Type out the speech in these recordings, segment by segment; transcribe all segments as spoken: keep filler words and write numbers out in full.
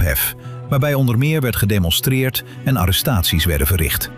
ophef, waarbij onder meer werd gedemonstreerd en arrestaties werden verricht.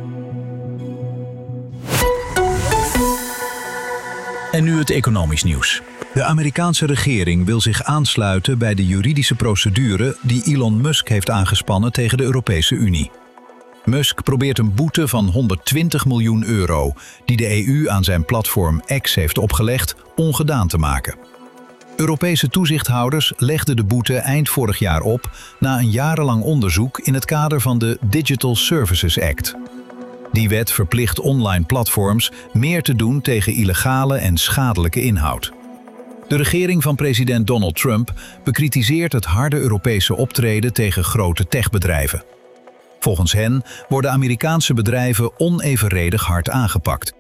En nu het economisch nieuws. De Amerikaanse regering wil zich aansluiten bij de juridische procedure die Elon Musk heeft aangespannen tegen de Europese Unie. Musk probeert een boete van honderdtwintig miljoen euro, die de E U aan zijn platform X heeft opgelegd, ongedaan te maken. Europese toezichthouders legden de boete eind vorig jaar op na een jarenlang onderzoek in het kader van de Digital Services Act. Die wet verplicht online platforms meer te doen tegen illegale en schadelijke inhoud. De regering van president Donald Trump bekritiseert het harde Europese optreden tegen grote techbedrijven. Volgens hen worden Amerikaanse bedrijven onevenredig hard aangepakt.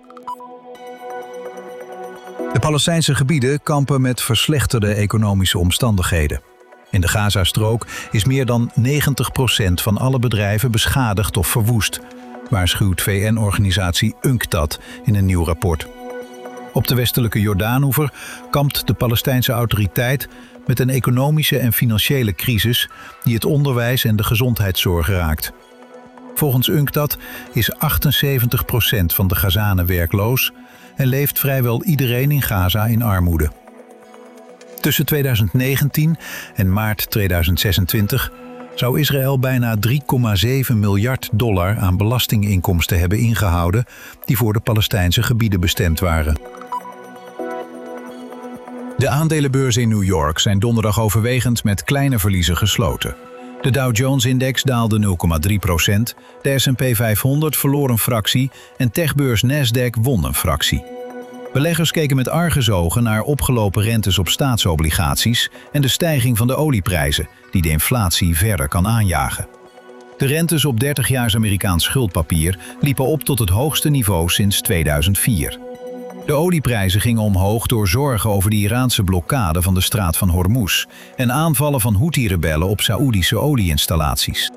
De Palestijnse gebieden kampen met verslechterde economische omstandigheden. In de Gazastrook is meer dan negentig procent van alle bedrijven beschadigd of verwoest, waarschuwt V N-organisatie UNCTAD in een nieuw rapport. Op de westelijke Jordaanoever kampt de Palestijnse autoriteit met een economische en financiële crisis die het onderwijs en de gezondheidszorg raakt. Volgens UNCTAD is achtenzeventig procent van de Gazanen werkloos en leeft vrijwel iedereen in Gaza in armoede. Tussen tweeduizend negentien en maart tweeduizend zesentwintig zou Israël bijna drie komma zeven miljard dollar aan belastinginkomsten hebben ingehouden die voor de Palestijnse gebieden bestemd waren. De aandelenbeurzen in New York zijn donderdag overwegend met kleine verliezen gesloten. De Dow Jones-index daalde nul komma drie procent, de S en P vijfhonderd verloor een fractie en techbeurs Nasdaq won een fractie. Beleggers keken met argusogen naar opgelopen rentes op staatsobligaties en de stijging van de olieprijzen, die de inflatie verder kan aanjagen. De rentes op dertigjaars Amerikaans schuldpapier liepen op tot het hoogste niveau sinds tweeduizend vier. De olieprijzen gingen omhoog door zorgen over de Iraanse blokkade van de straat van Hormuz en aanvallen van Houthi-rebellen op Saoedische olieinstallaties.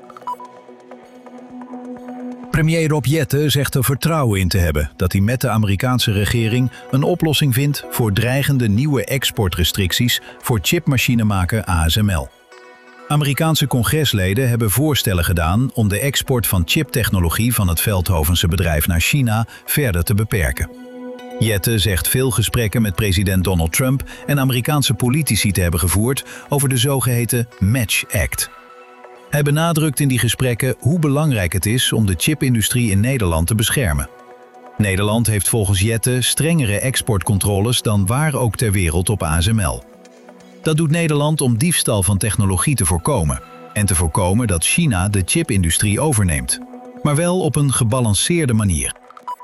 Premier Rob Jetten zegt er vertrouwen in te hebben dat hij met de Amerikaanse regering een oplossing vindt voor dreigende nieuwe exportrestricties voor chipmachinemaker A S M L. Amerikaanse congresleden hebben voorstellen gedaan om de export van chiptechnologie van het Veldhovense bedrijf naar China verder te beperken. Jetten zegt veel gesprekken met president Donald Trump en Amerikaanse politici te hebben gevoerd over de zogeheten Match Act. Hij benadrukt in die gesprekken hoe belangrijk het is om de chipindustrie in Nederland te beschermen. Nederland heeft volgens Jetten strengere exportcontroles dan waar ook ter wereld op A S M L. Dat doet Nederland om diefstal van technologie te voorkomen en te voorkomen dat China de chipindustrie overneemt, maar wel op een gebalanceerde manier.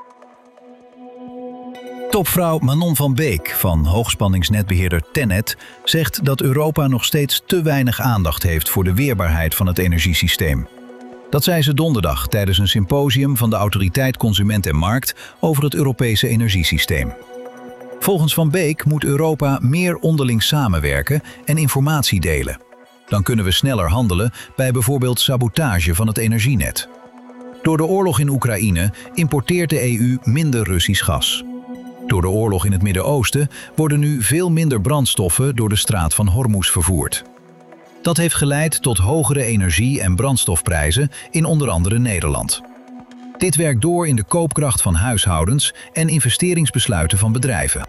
Topvrouw Manon van Beek van hoogspanningsnetbeheerder TenneT zegt dat Europa nog steeds te weinig aandacht heeft voor de weerbaarheid van het energiesysteem. Dat zei ze donderdag tijdens een symposium van de Autoriteit Consument en Markt over het Europese energiesysteem. Volgens Van Beek moet Europa meer onderling samenwerken en informatie delen. Dan kunnen we sneller handelen bij bijvoorbeeld sabotage van het energienet. Door de oorlog in Oekraïne importeert de E U minder Russisch gas. Door de oorlog in het Midden-Oosten worden nu veel minder brandstoffen door de straat van Hormuz vervoerd. Dat heeft geleid tot hogere energie- en brandstofprijzen in onder andere Nederland. Dit werkt door in de koopkracht van huishoudens en investeringsbesluiten van bedrijven.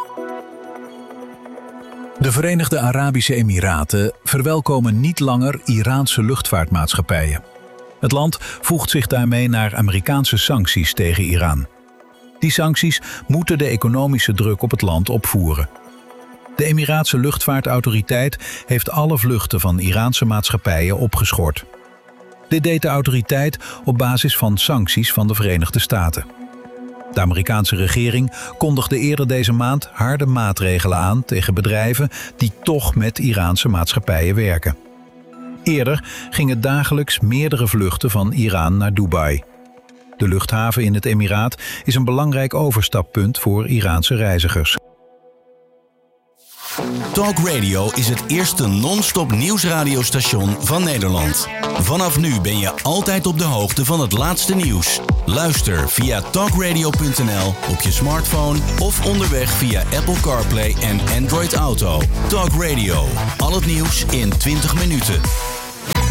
De Verenigde Arabische Emiraten verwelkomen niet langer Iraanse luchtvaartmaatschappijen. Het land voegt zich daarmee naar Amerikaanse sancties tegen Iran. Die sancties moeten de economische druk op het land opvoeren. De Emiraatse luchtvaartautoriteit heeft alle vluchten van Iraanse maatschappijen opgeschort. Dit deed de autoriteit op basis van sancties van de Verenigde Staten. De Amerikaanse regering kondigde eerder deze maand harde maatregelen aan tegen bedrijven die toch met Iraanse maatschappijen werken. Eerder gingen dagelijks meerdere vluchten van Iran naar Dubai. De luchthaven in het Emiraat is een belangrijk overstappunt voor Iraanse reizigers. Talk Radio is het eerste non-stop nieuwsradiostation van Nederland. Vanaf nu ben je altijd op de hoogte van het laatste nieuws. Luister via talkradio punt n l op je smartphone of onderweg via Apple CarPlay en Android Auto. Talk Radio. Al het nieuws in twintig minuten.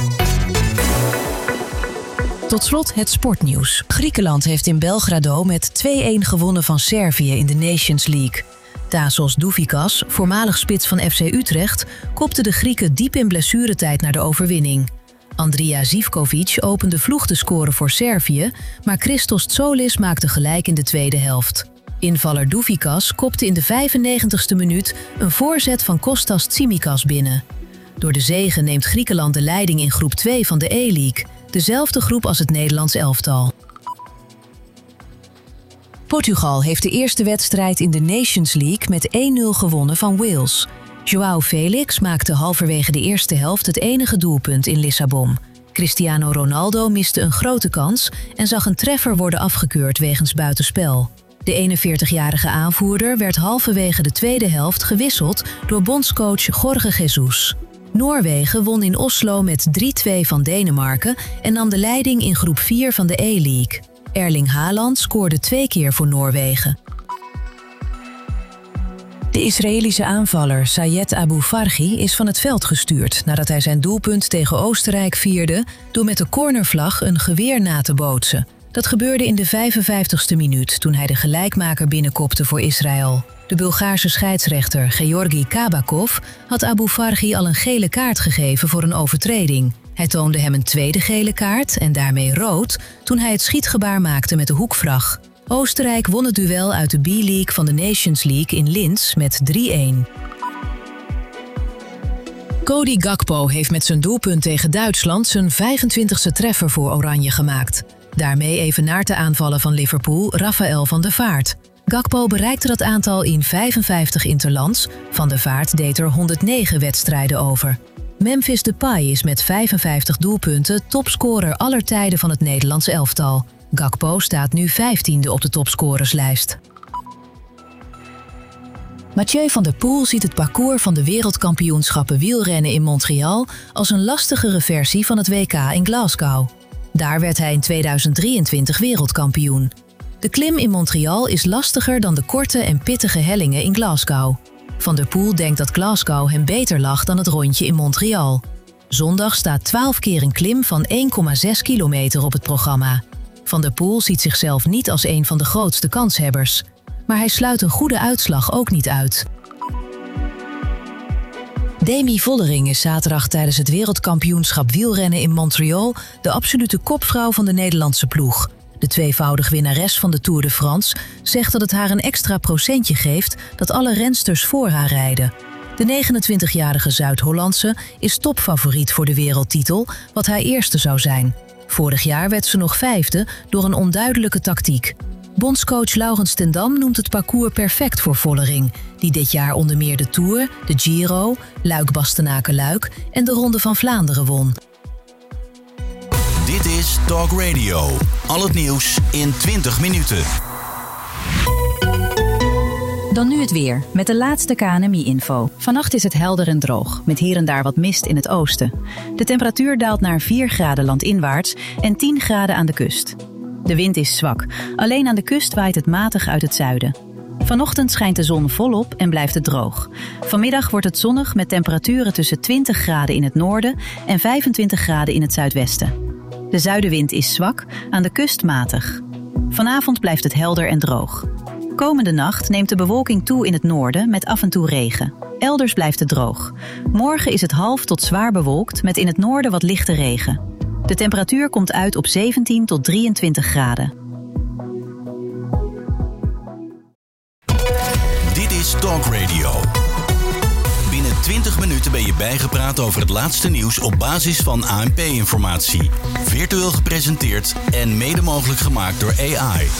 Tot slot het sportnieuws. Griekenland heeft in Belgrado met twee-een gewonnen van Servië in de Nations League. Tasos Douvikas, voormalig spits van F C Utrecht, kopte de Grieken diep in blessuretijd naar de overwinning. Andrija Zivkovic opende vroeg de score voor Servië, maar Christos Tsolis maakte gelijk in de tweede helft. Invaller Douvikas kopte in de vijfennegentigste minuut een voorzet van Kostas Tsimikas binnen. Door de zege neemt Griekenland de leiding in groep twee van de E-League, dezelfde groep als het Nederlands elftal. Portugal heeft de eerste wedstrijd in de Nations League met één-nul gewonnen van Wales. João Felix maakte halverwege de eerste helft het enige doelpunt in Lissabon. Cristiano Ronaldo miste een grote kans en zag een treffer worden afgekeurd wegens buitenspel. De eenenveertigjarige aanvoerder werd halverwege de tweede helft gewisseld door bondscoach Jorge Jesus. Noorwegen won in Oslo met drie-twee van Denemarken en nam de leiding in groep vier van de E-League. Erling Haaland scoorde twee keer voor Noorwegen. De Israëlische aanvaller Sayed Abu Farhi is van het veld gestuurd nadat hij zijn doelpunt tegen Oostenrijk vierde door met de cornervlag een geweer na te bootsen. Dat gebeurde in de vijfenvijftigste minuut toen hij de gelijkmaker binnenkopte voor Israël. De Bulgaarse scheidsrechter Georgi Kabakov had Abu Farhi al een gele kaart gegeven voor een overtreding. Hij toonde hem een tweede gele kaart en daarmee rood toen hij het schietgebaar maakte met de hoekvlag. Oostenrijk won het duel uit de B-League van de Nations League in Linz met drie-een. Cody Gakpo heeft met zijn doelpunt tegen Duitsland zijn vijfentwintigste treffer voor Oranje gemaakt. Daarmee evenaart de aanvaller van Liverpool Rafael van der Vaart. Gakpo bereikte dat aantal in vijfenvijftig interlands, Van der Vaart deed er honderdnegen wedstrijden over. Memphis Depay is met vijfenvijftig doelpunten topscorer aller tijden van het Nederlands elftal. Gakpo staat nu vijftiende op de topscorerslijst. Mathieu van der Poel ziet het parcours van de wereldkampioenschappen wielrennen in Montreal als een lastigere versie van het W K in Glasgow. Daar werd hij in tweeduizend drieëntwintig wereldkampioen. De klim in Montreal is lastiger dan de korte en pittige hellingen in Glasgow. Van der Poel denkt dat Glasgow hem beter lag dan het rondje in Montreal. Zondag staat twaalf keer een klim van één komma zes kilometer op het programma. Van der Poel ziet zichzelf niet als een van de grootste kanshebbers. Maar hij sluit een goede uitslag ook niet uit. Demi Vollering is zaterdag tijdens het wereldkampioenschap wielrennen in Montreal de absolute kopvrouw van de Nederlandse ploeg. De tweevoudig winnares van de Tour de France zegt dat het haar een extra procentje geeft dat alle rensters voor haar rijden. De negenentwintigjarige Zuid-Hollandse is topfavoriet voor de wereldtitel, wat haar eerste zou zijn. Vorig jaar werd ze nog vijfde door een onduidelijke tactiek. Bondscoach Laurens ten Dam noemt het parcours perfect voor Vollering, die dit jaar onder meer de Tour, de Giro, Luik-Bastenaken-Luik en de Ronde van Vlaanderen won. Dit is Talk Radio. Al het nieuws in twintig minuten. Dan nu het weer, met de laatste K N M I-info. Vannacht is het helder en droog, met hier en daar wat mist in het oosten. De temperatuur daalt naar vier graden landinwaarts en tien graden aan de kust. De wind is zwak, alleen aan de kust waait het matig uit het zuiden. Vanochtend schijnt de zon volop en blijft het droog. Vanmiddag wordt het zonnig met temperaturen tussen twintig graden in het noorden en vijfentwintig graden in het zuidwesten. De zuidenwind is zwak, aan de kust matig. Vanavond blijft het helder en droog. Komende nacht neemt de bewolking toe in het noorden met af en toe regen. Elders blijft het droog. Morgen is het half tot zwaar bewolkt met in het noorden wat lichte regen. De temperatuur komt uit op zeventien tot drieëntwintig graden. Dit is Talk Radio. Binnen twintig minuten ben je bijgepraat over het laatste nieuws op basis van A N P-informatie. Virtueel gepresenteerd en mede mogelijk gemaakt door A I.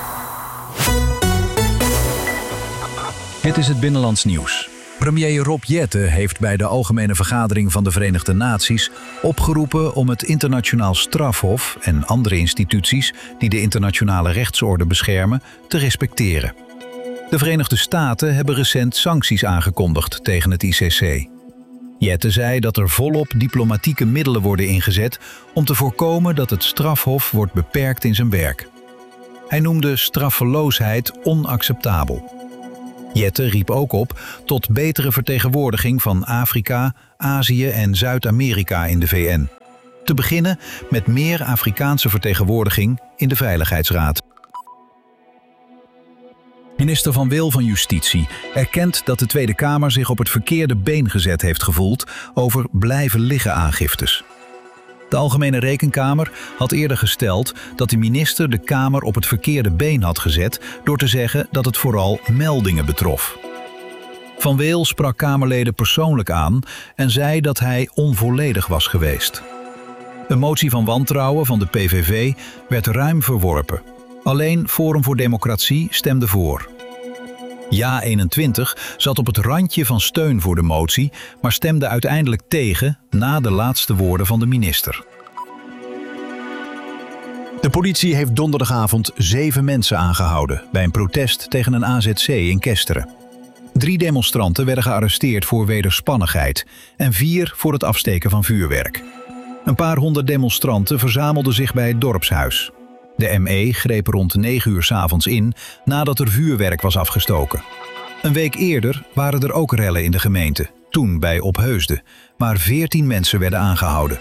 Het is het Binnenlands Nieuws. Premier Rob Jette heeft bij de Algemene Vergadering van de Verenigde Naties opgeroepen om het internationaal strafhof en andere instituties die de internationale rechtsorde beschermen te respecteren. De Verenigde Staten hebben recent sancties aangekondigd tegen het I C C. Jette zei dat er volop diplomatieke middelen worden ingezet om te voorkomen dat het strafhof wordt beperkt in zijn werk. Hij noemde straffeloosheid onacceptabel. Jette riep ook op tot betere vertegenwoordiging van Afrika, Azië en Zuid-Amerika in de V N. Te beginnen met meer Afrikaanse vertegenwoordiging in de Veiligheidsraad. Minister Van Wil van Justitie erkent dat de Tweede Kamer zich op het verkeerde been gezet heeft gevoeld over blijven liggen aangiftes. De Algemene Rekenkamer had eerder gesteld dat de minister de Kamer op het verkeerde been had gezet door te zeggen dat het vooral meldingen betrof. Van Wil sprak Kamerleden persoonlijk aan en zei dat hij onvolledig was geweest. Een motie van wantrouwen van de P V V werd ruim verworpen. Alleen Forum voor Democratie stemde voor. Ja eenentwintig zat op het randje van steun voor de motie, maar stemde uiteindelijk tegen na de laatste woorden van de minister. De politie heeft donderdagavond zeven mensen aangehouden bij een protest tegen een A Z C in Kesteren. Drie demonstranten werden gearresteerd voor wederspannigheid en vier voor het afsteken van vuurwerk. Een paar honderd demonstranten verzamelden zich bij het dorpshuis. De M E greep rond negen uur 's avonds in nadat er vuurwerk was afgestoken. Een week eerder waren er ook rellen in de gemeente, toen bij Opheusden, waar veertien mensen werden aangehouden.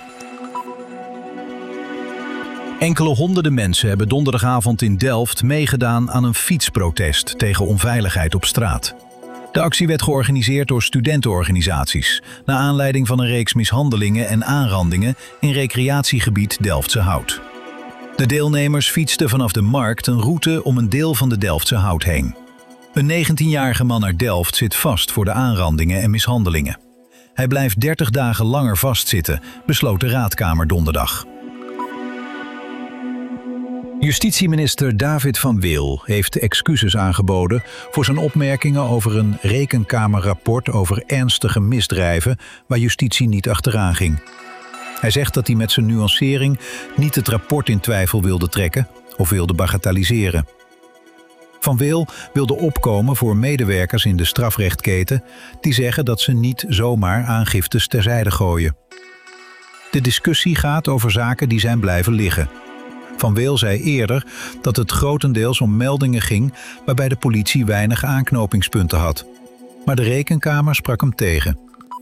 Enkele honderden mensen hebben donderdagavond in Delft meegedaan aan een fietsprotest tegen onveiligheid op straat. De actie werd georganiseerd door studentenorganisaties, naar aanleiding van een reeks mishandelingen en aanrandingen in recreatiegebied Delftse Hout. De deelnemers fietsten vanaf de markt een route om een deel van de Delftse Hout heen. Een negentienjarige man uit Delft zit vast voor de aanrandingen en mishandelingen. Hij blijft dertig dagen langer vastzitten, besloot de Raadkamer donderdag. Justitieminister David van Wil heeft excuses aangeboden voor zijn opmerkingen over een rekenkamerrapport over ernstige misdrijven waar justitie niet achteraan ging. Hij zegt dat hij met zijn nuancering niet het rapport in twijfel wilde trekken of wilde bagatelliseren. Van Wil wilde opkomen voor medewerkers in de strafrechtketen die zeggen dat ze niet zomaar aangiftes terzijde gooien. De discussie gaat over zaken die zijn blijven liggen. Van Wil zei eerder dat het grotendeels om meldingen ging waarbij de politie weinig aanknopingspunten had. Maar de Rekenkamer sprak hem tegen.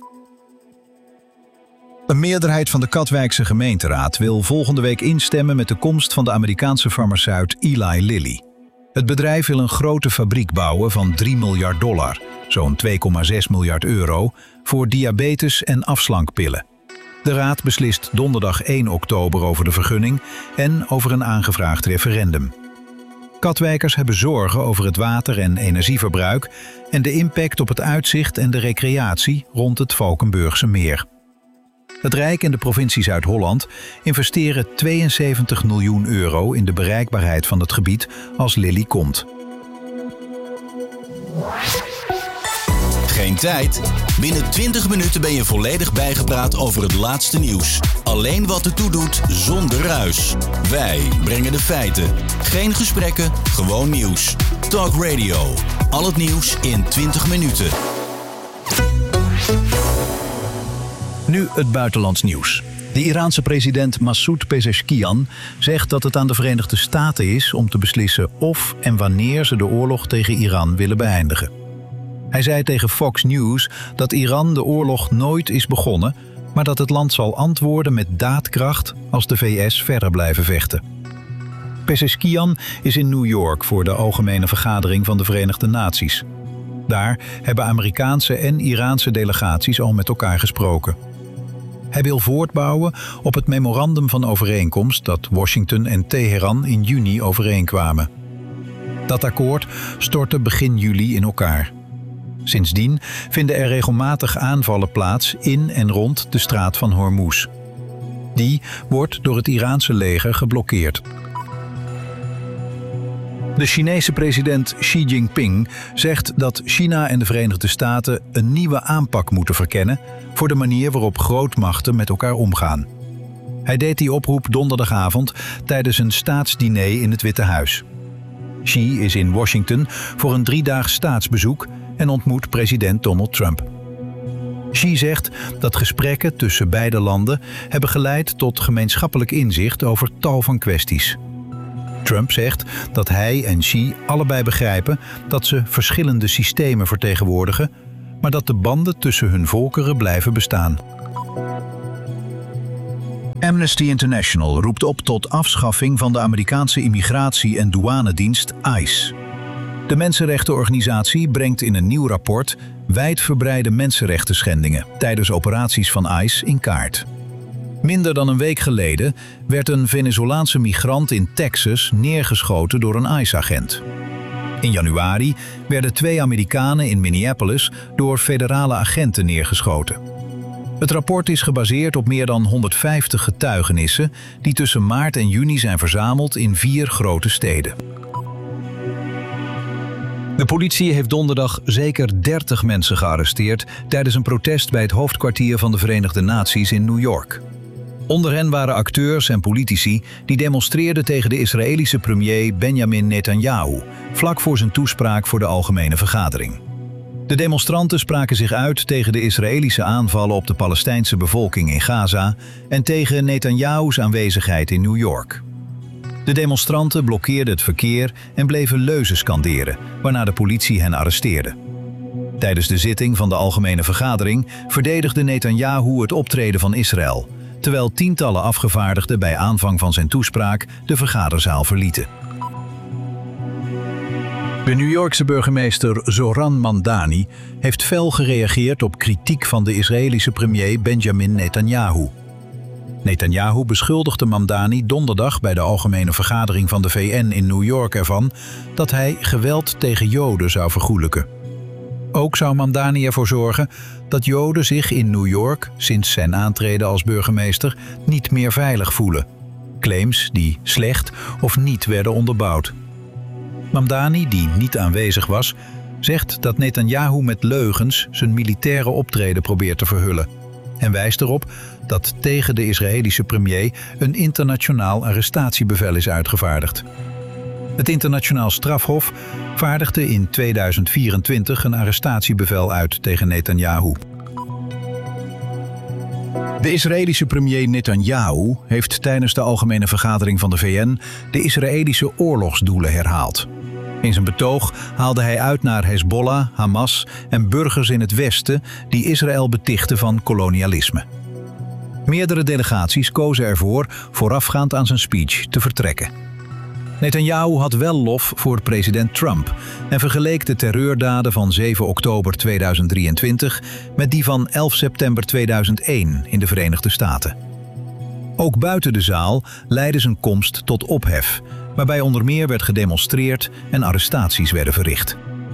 Een meerderheid van de Katwijkse gemeenteraad wil volgende week instemmen met de komst van de Amerikaanse farmaceut Eli Lilly. Het bedrijf wil een grote fabriek bouwen van drie miljard dollar, zo'n twee komma zes miljard euro, voor diabetes- en afslankpillen. De raad beslist donderdag één oktober over de vergunning en over een aangevraagd referendum. Katwijkers hebben zorgen over het water- en energieverbruik en de impact op het uitzicht en de recreatie rond het Valkenburgse meer. Het Rijk en de provincie Zuid-Holland investeren tweeënzeventig miljoen euro in de bereikbaarheid van het gebied als Lilly komt. Geen tijd? Binnen twintig minuten ben je volledig bijgepraat over het laatste nieuws. Alleen wat ertoe doet, zonder ruis. Wij brengen de feiten. Geen gesprekken, gewoon nieuws. Talk Radio. Al het nieuws in twintig minuten. Nu het buitenlands nieuws. De Iraanse president Massoud Pezeshkian zegt dat het aan de Verenigde Staten is om te beslissen of en wanneer ze de oorlog tegen Iran willen beëindigen. Hij zei tegen Fox News dat Iran de oorlog nooit is begonnen, maar dat het land zal antwoorden met daadkracht als de V S verder blijven vechten. Pezeshkian is in New York voor de Algemene Vergadering van de Verenigde Naties. Daar hebben Amerikaanse en Iraanse delegaties al met elkaar gesproken. Hij wil voortbouwen op het memorandum van overeenkomst dat Washington en Teheran in juni overeenkwamen. Dat akkoord stortte begin juli in elkaar. Sindsdien vinden er regelmatig aanvallen plaats in en rond de straat van Hormuz. Die wordt door het Iraanse leger geblokkeerd. De Chinese president Xi Jinping zegt dat China en de Verenigde Staten een nieuwe aanpak moeten verkennen voor de manier waarop grootmachten met elkaar omgaan. Hij deed die oproep donderdagavond tijdens een staatsdiner in het Witte Huis. Xi is in Washington voor een driedaags staatsbezoek en ontmoet president Donald Trump. Xi zegt dat gesprekken tussen beide landen hebben geleid tot gemeenschappelijk inzicht over tal van kwesties. Trump zegt dat hij en Xi allebei begrijpen dat ze verschillende systemen vertegenwoordigen, maar dat de banden tussen hun volkeren blijven bestaan. Amnesty International roept op tot afschaffing van de Amerikaanse immigratie- en douanedienst ICE. De mensenrechtenorganisatie brengt in een nieuw rapport wijdverbreide mensenrechtenschendingen tijdens operaties van ICE in kaart. Minder dan een week geleden werd een Venezolaanse migrant in Texas neergeschoten door een ICE-agent. In januari werden twee Amerikanen in Minneapolis door federale agenten neergeschoten. Het rapport is gebaseerd op meer dan honderdvijftig getuigenissen die tussen maart en juni zijn verzameld in vier grote steden. De politie heeft donderdag zeker dertig mensen gearresteerd tijdens een protest bij het hoofdkwartier van de Verenigde Naties in New York. Onder hen waren acteurs en politici die demonstreerden tegen de Israëlische premier Benjamin Netanyahu, vlak voor zijn toespraak voor de Algemene Vergadering. De demonstranten spraken zich uit tegen de Israëlische aanvallen op de Palestijnse bevolking in Gaza en tegen Netanyahu's aanwezigheid in New York. De demonstranten blokkeerden het verkeer en bleven leuzen skanderen, waarna de politie hen arresteerde. Tijdens de zitting van de Algemene Vergadering verdedigde Netanyahu het optreden van Israël, terwijl tientallen afgevaardigden bij aanvang van zijn toespraak de vergaderzaal verlieten. De New Yorkse burgemeester Zohran Mamdani heeft fel gereageerd op kritiek van de Israëlische premier Benjamin Netanyahu. Netanyahu beschuldigde Mamdani donderdag bij de Algemene Vergadering van de V N in New York ervan dat hij geweld tegen Joden zou vergoelijken. Ook zou Mamdani ervoor zorgen dat Joden zich in New York sinds zijn aantreden als burgemeester niet meer veilig voelen. Claims die slecht of niet werden onderbouwd. Mamdani, die niet aanwezig was, zegt dat Netanyahu met leugens zijn militaire optreden probeert te verhullen en wijst erop dat tegen de Israëlische premier een internationaal arrestatiebevel is uitgevaardigd. Het internationaal strafhof vaardigde in tweeduizend vierentwintig een arrestatiebevel uit tegen Netanyahu. De Israëlische premier Netanyahu heeft tijdens de Algemene Vergadering van de V N de Israëlische oorlogsdoelen herhaald. In zijn betoog haalde hij uit naar Hezbollah, Hamas en burgers in het Westen die Israël betichten van kolonialisme. Meerdere delegaties kozen ervoor voorafgaand aan zijn speech te vertrekken. Netanyahu had wel lof voor president Trump en vergeleek de terreurdaden van zeven oktober tweeduizend drieëntwintig met die van elf september tweeduizend één in de Verenigde Staten. Ook buiten de zaal leidde zijn komst tot ophef, waarbij onder meer werd gedemonstreerd en arrestaties werden verricht.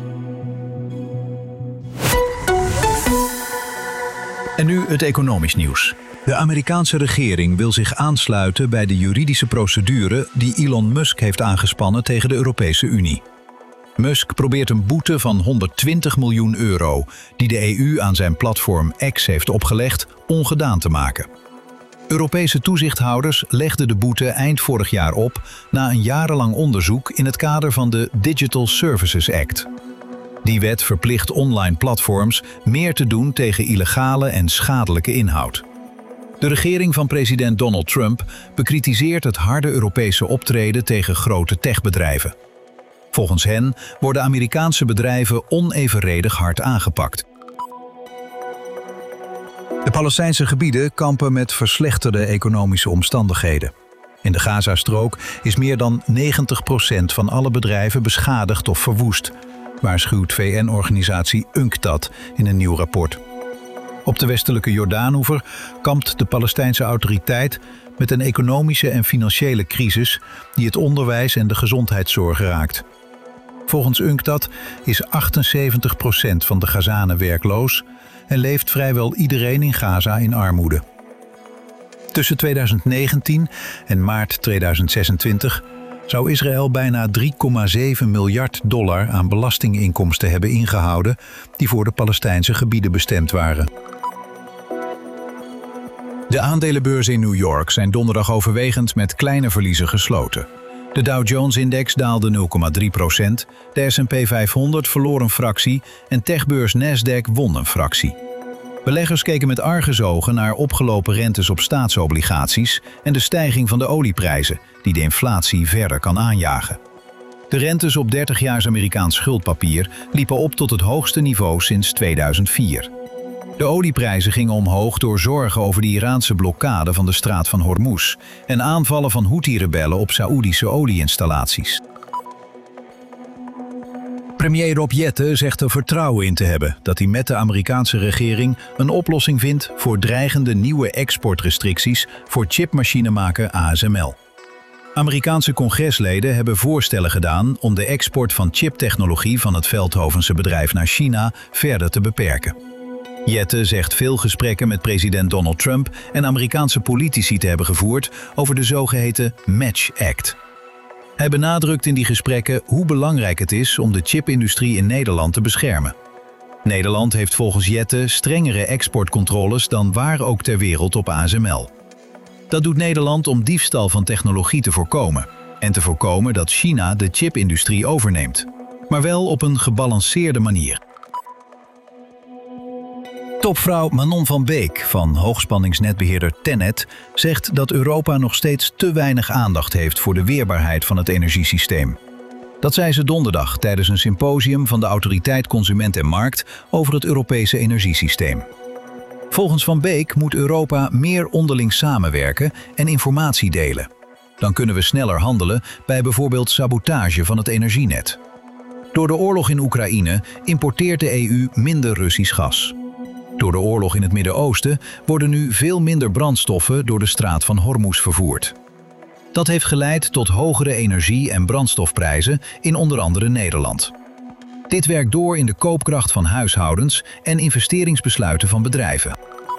En nu het economisch nieuws. De Amerikaanse regering wil zich aansluiten bij de juridische procedure die Elon Musk heeft aangespannen tegen de Europese Unie. Musk probeert een boete van honderdtwintig miljoen euro die de E U aan zijn platform X heeft opgelegd ongedaan te maken. Europese toezichthouders legden de boete eind vorig jaar op na een jarenlang onderzoek in het kader van de Digital Services Act. Die wet verplicht online platforms meer te doen tegen illegale en schadelijke inhoud. De regering van president Donald Trump bekritiseert het harde Europese optreden tegen grote techbedrijven. Volgens hen worden Amerikaanse bedrijven onevenredig hard aangepakt. De Palestijnse gebieden kampen met verslechterde economische omstandigheden. In de Gazastrook is meer dan negentig procent van alle bedrijven beschadigd of verwoest, waarschuwt V N-organisatie UNCTAD in een nieuw rapport. Op de westelijke Jordaanoever kampt de Palestijnse autoriteit met een economische en financiële crisis die het onderwijs en de gezondheidszorg raakt. Volgens UNCTAD is achtenzeventig procent van de Gazanen werkloos en leeft vrijwel iedereen in Gaza in armoede. Tussen tweeduizend negentien en maart tweeduizend zesentwintig zou Israël bijna drie komma zeven miljard dollar aan belastinginkomsten hebben ingehouden die voor de Palestijnse gebieden bestemd waren. De aandelenbeurzen in New York zijn donderdag overwegend met kleine verliezen gesloten. De Dow Jones-index daalde nul komma drie procent, de S en P vijfhonderd verloor een fractie en techbeurs Nasdaq won een fractie. Beleggers keken met argusogen naar opgelopen rentes op staatsobligaties en de stijging van de olieprijzen, die de inflatie verder kan aanjagen. De rentes op dertigjaars Amerikaans schuldpapier liepen op tot het hoogste niveau sinds tweeduizend vier. De olieprijzen gingen omhoog door zorgen over de Iraanse blokkade van de straat van Hormuz en aanvallen van Houthi-rebellen op Saoedische olieinstallaties. Premier Rob Jetten zegt er vertrouwen in te hebben dat hij met de Amerikaanse regering een oplossing vindt voor dreigende nieuwe exportrestricties voor chipmachinemaker A S M L. Amerikaanse congresleden hebben voorstellen gedaan om de export van chiptechnologie van het Veldhovense bedrijf naar China verder te beperken. Jetten zegt veel gesprekken met president Donald Trump en Amerikaanse politici te hebben gevoerd over de zogeheten Match Act. Hij benadrukt in die gesprekken hoe belangrijk het is om de chipindustrie in Nederland te beschermen. Nederland heeft volgens Jetten strengere exportcontroles dan waar ook ter wereld op A S M L. Dat doet Nederland om diefstal van technologie te voorkomen en te voorkomen dat China de chipindustrie overneemt, maar wel op een gebalanceerde manier. Topvrouw Manon van Beek van hoogspanningsnetbeheerder TenneT zegt dat Europa nog steeds te weinig aandacht heeft voor de weerbaarheid van het energiesysteem. Dat zei ze donderdag tijdens een symposium van de Autoriteit Consument en Markt over het Europese energiesysteem. Volgens Van Beek moet Europa meer onderling samenwerken en informatie delen. Dan kunnen we sneller handelen bij bijvoorbeeld sabotage van het energienet. Door de oorlog in Oekraïne importeert de E U minder Russisch gas. Door de oorlog in het Midden-Oosten worden nu veel minder brandstoffen door de straat van Hormuz vervoerd. Dat heeft geleid tot hogere energie- en brandstofprijzen in onder andere Nederland. Dit werkt door in de koopkracht van huishoudens en investeringsbesluiten van bedrijven.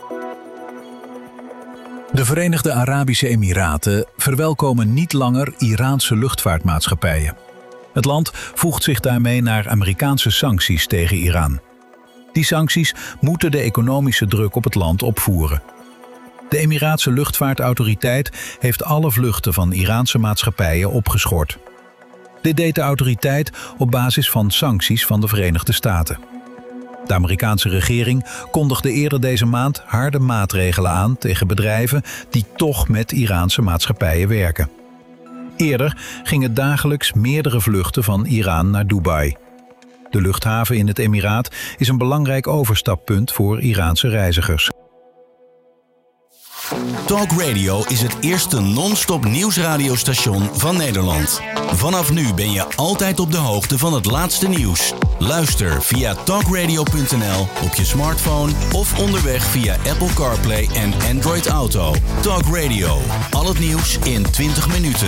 De Verenigde Arabische Emiraten verwelkomen niet langer Iraanse luchtvaartmaatschappijen. Het land voegt zich daarmee naar Amerikaanse sancties tegen Iran. Die sancties moeten de economische druk op het land opvoeren. De Emiraatse luchtvaartautoriteit heeft alle vluchten van Iraanse maatschappijen opgeschort. Dit deed de autoriteit op basis van sancties van de Verenigde Staten. De Amerikaanse regering kondigde eerder deze maand harde maatregelen aan tegen bedrijven die toch met Iraanse maatschappijen werken. Eerder gingen dagelijks meerdere vluchten van Iran naar Dubai. De luchthaven in het Emiraat is een belangrijk overstappunt voor Iraanse reizigers. Talk Radio is het eerste non-stop nieuwsradiostation van Nederland. Vanaf nu ben je altijd op de hoogte van het laatste nieuws. Luister via talk radio punt n l op je smartphone of onderweg via Apple CarPlay en Android Auto. Talk Radio, al het nieuws in twintig minuten.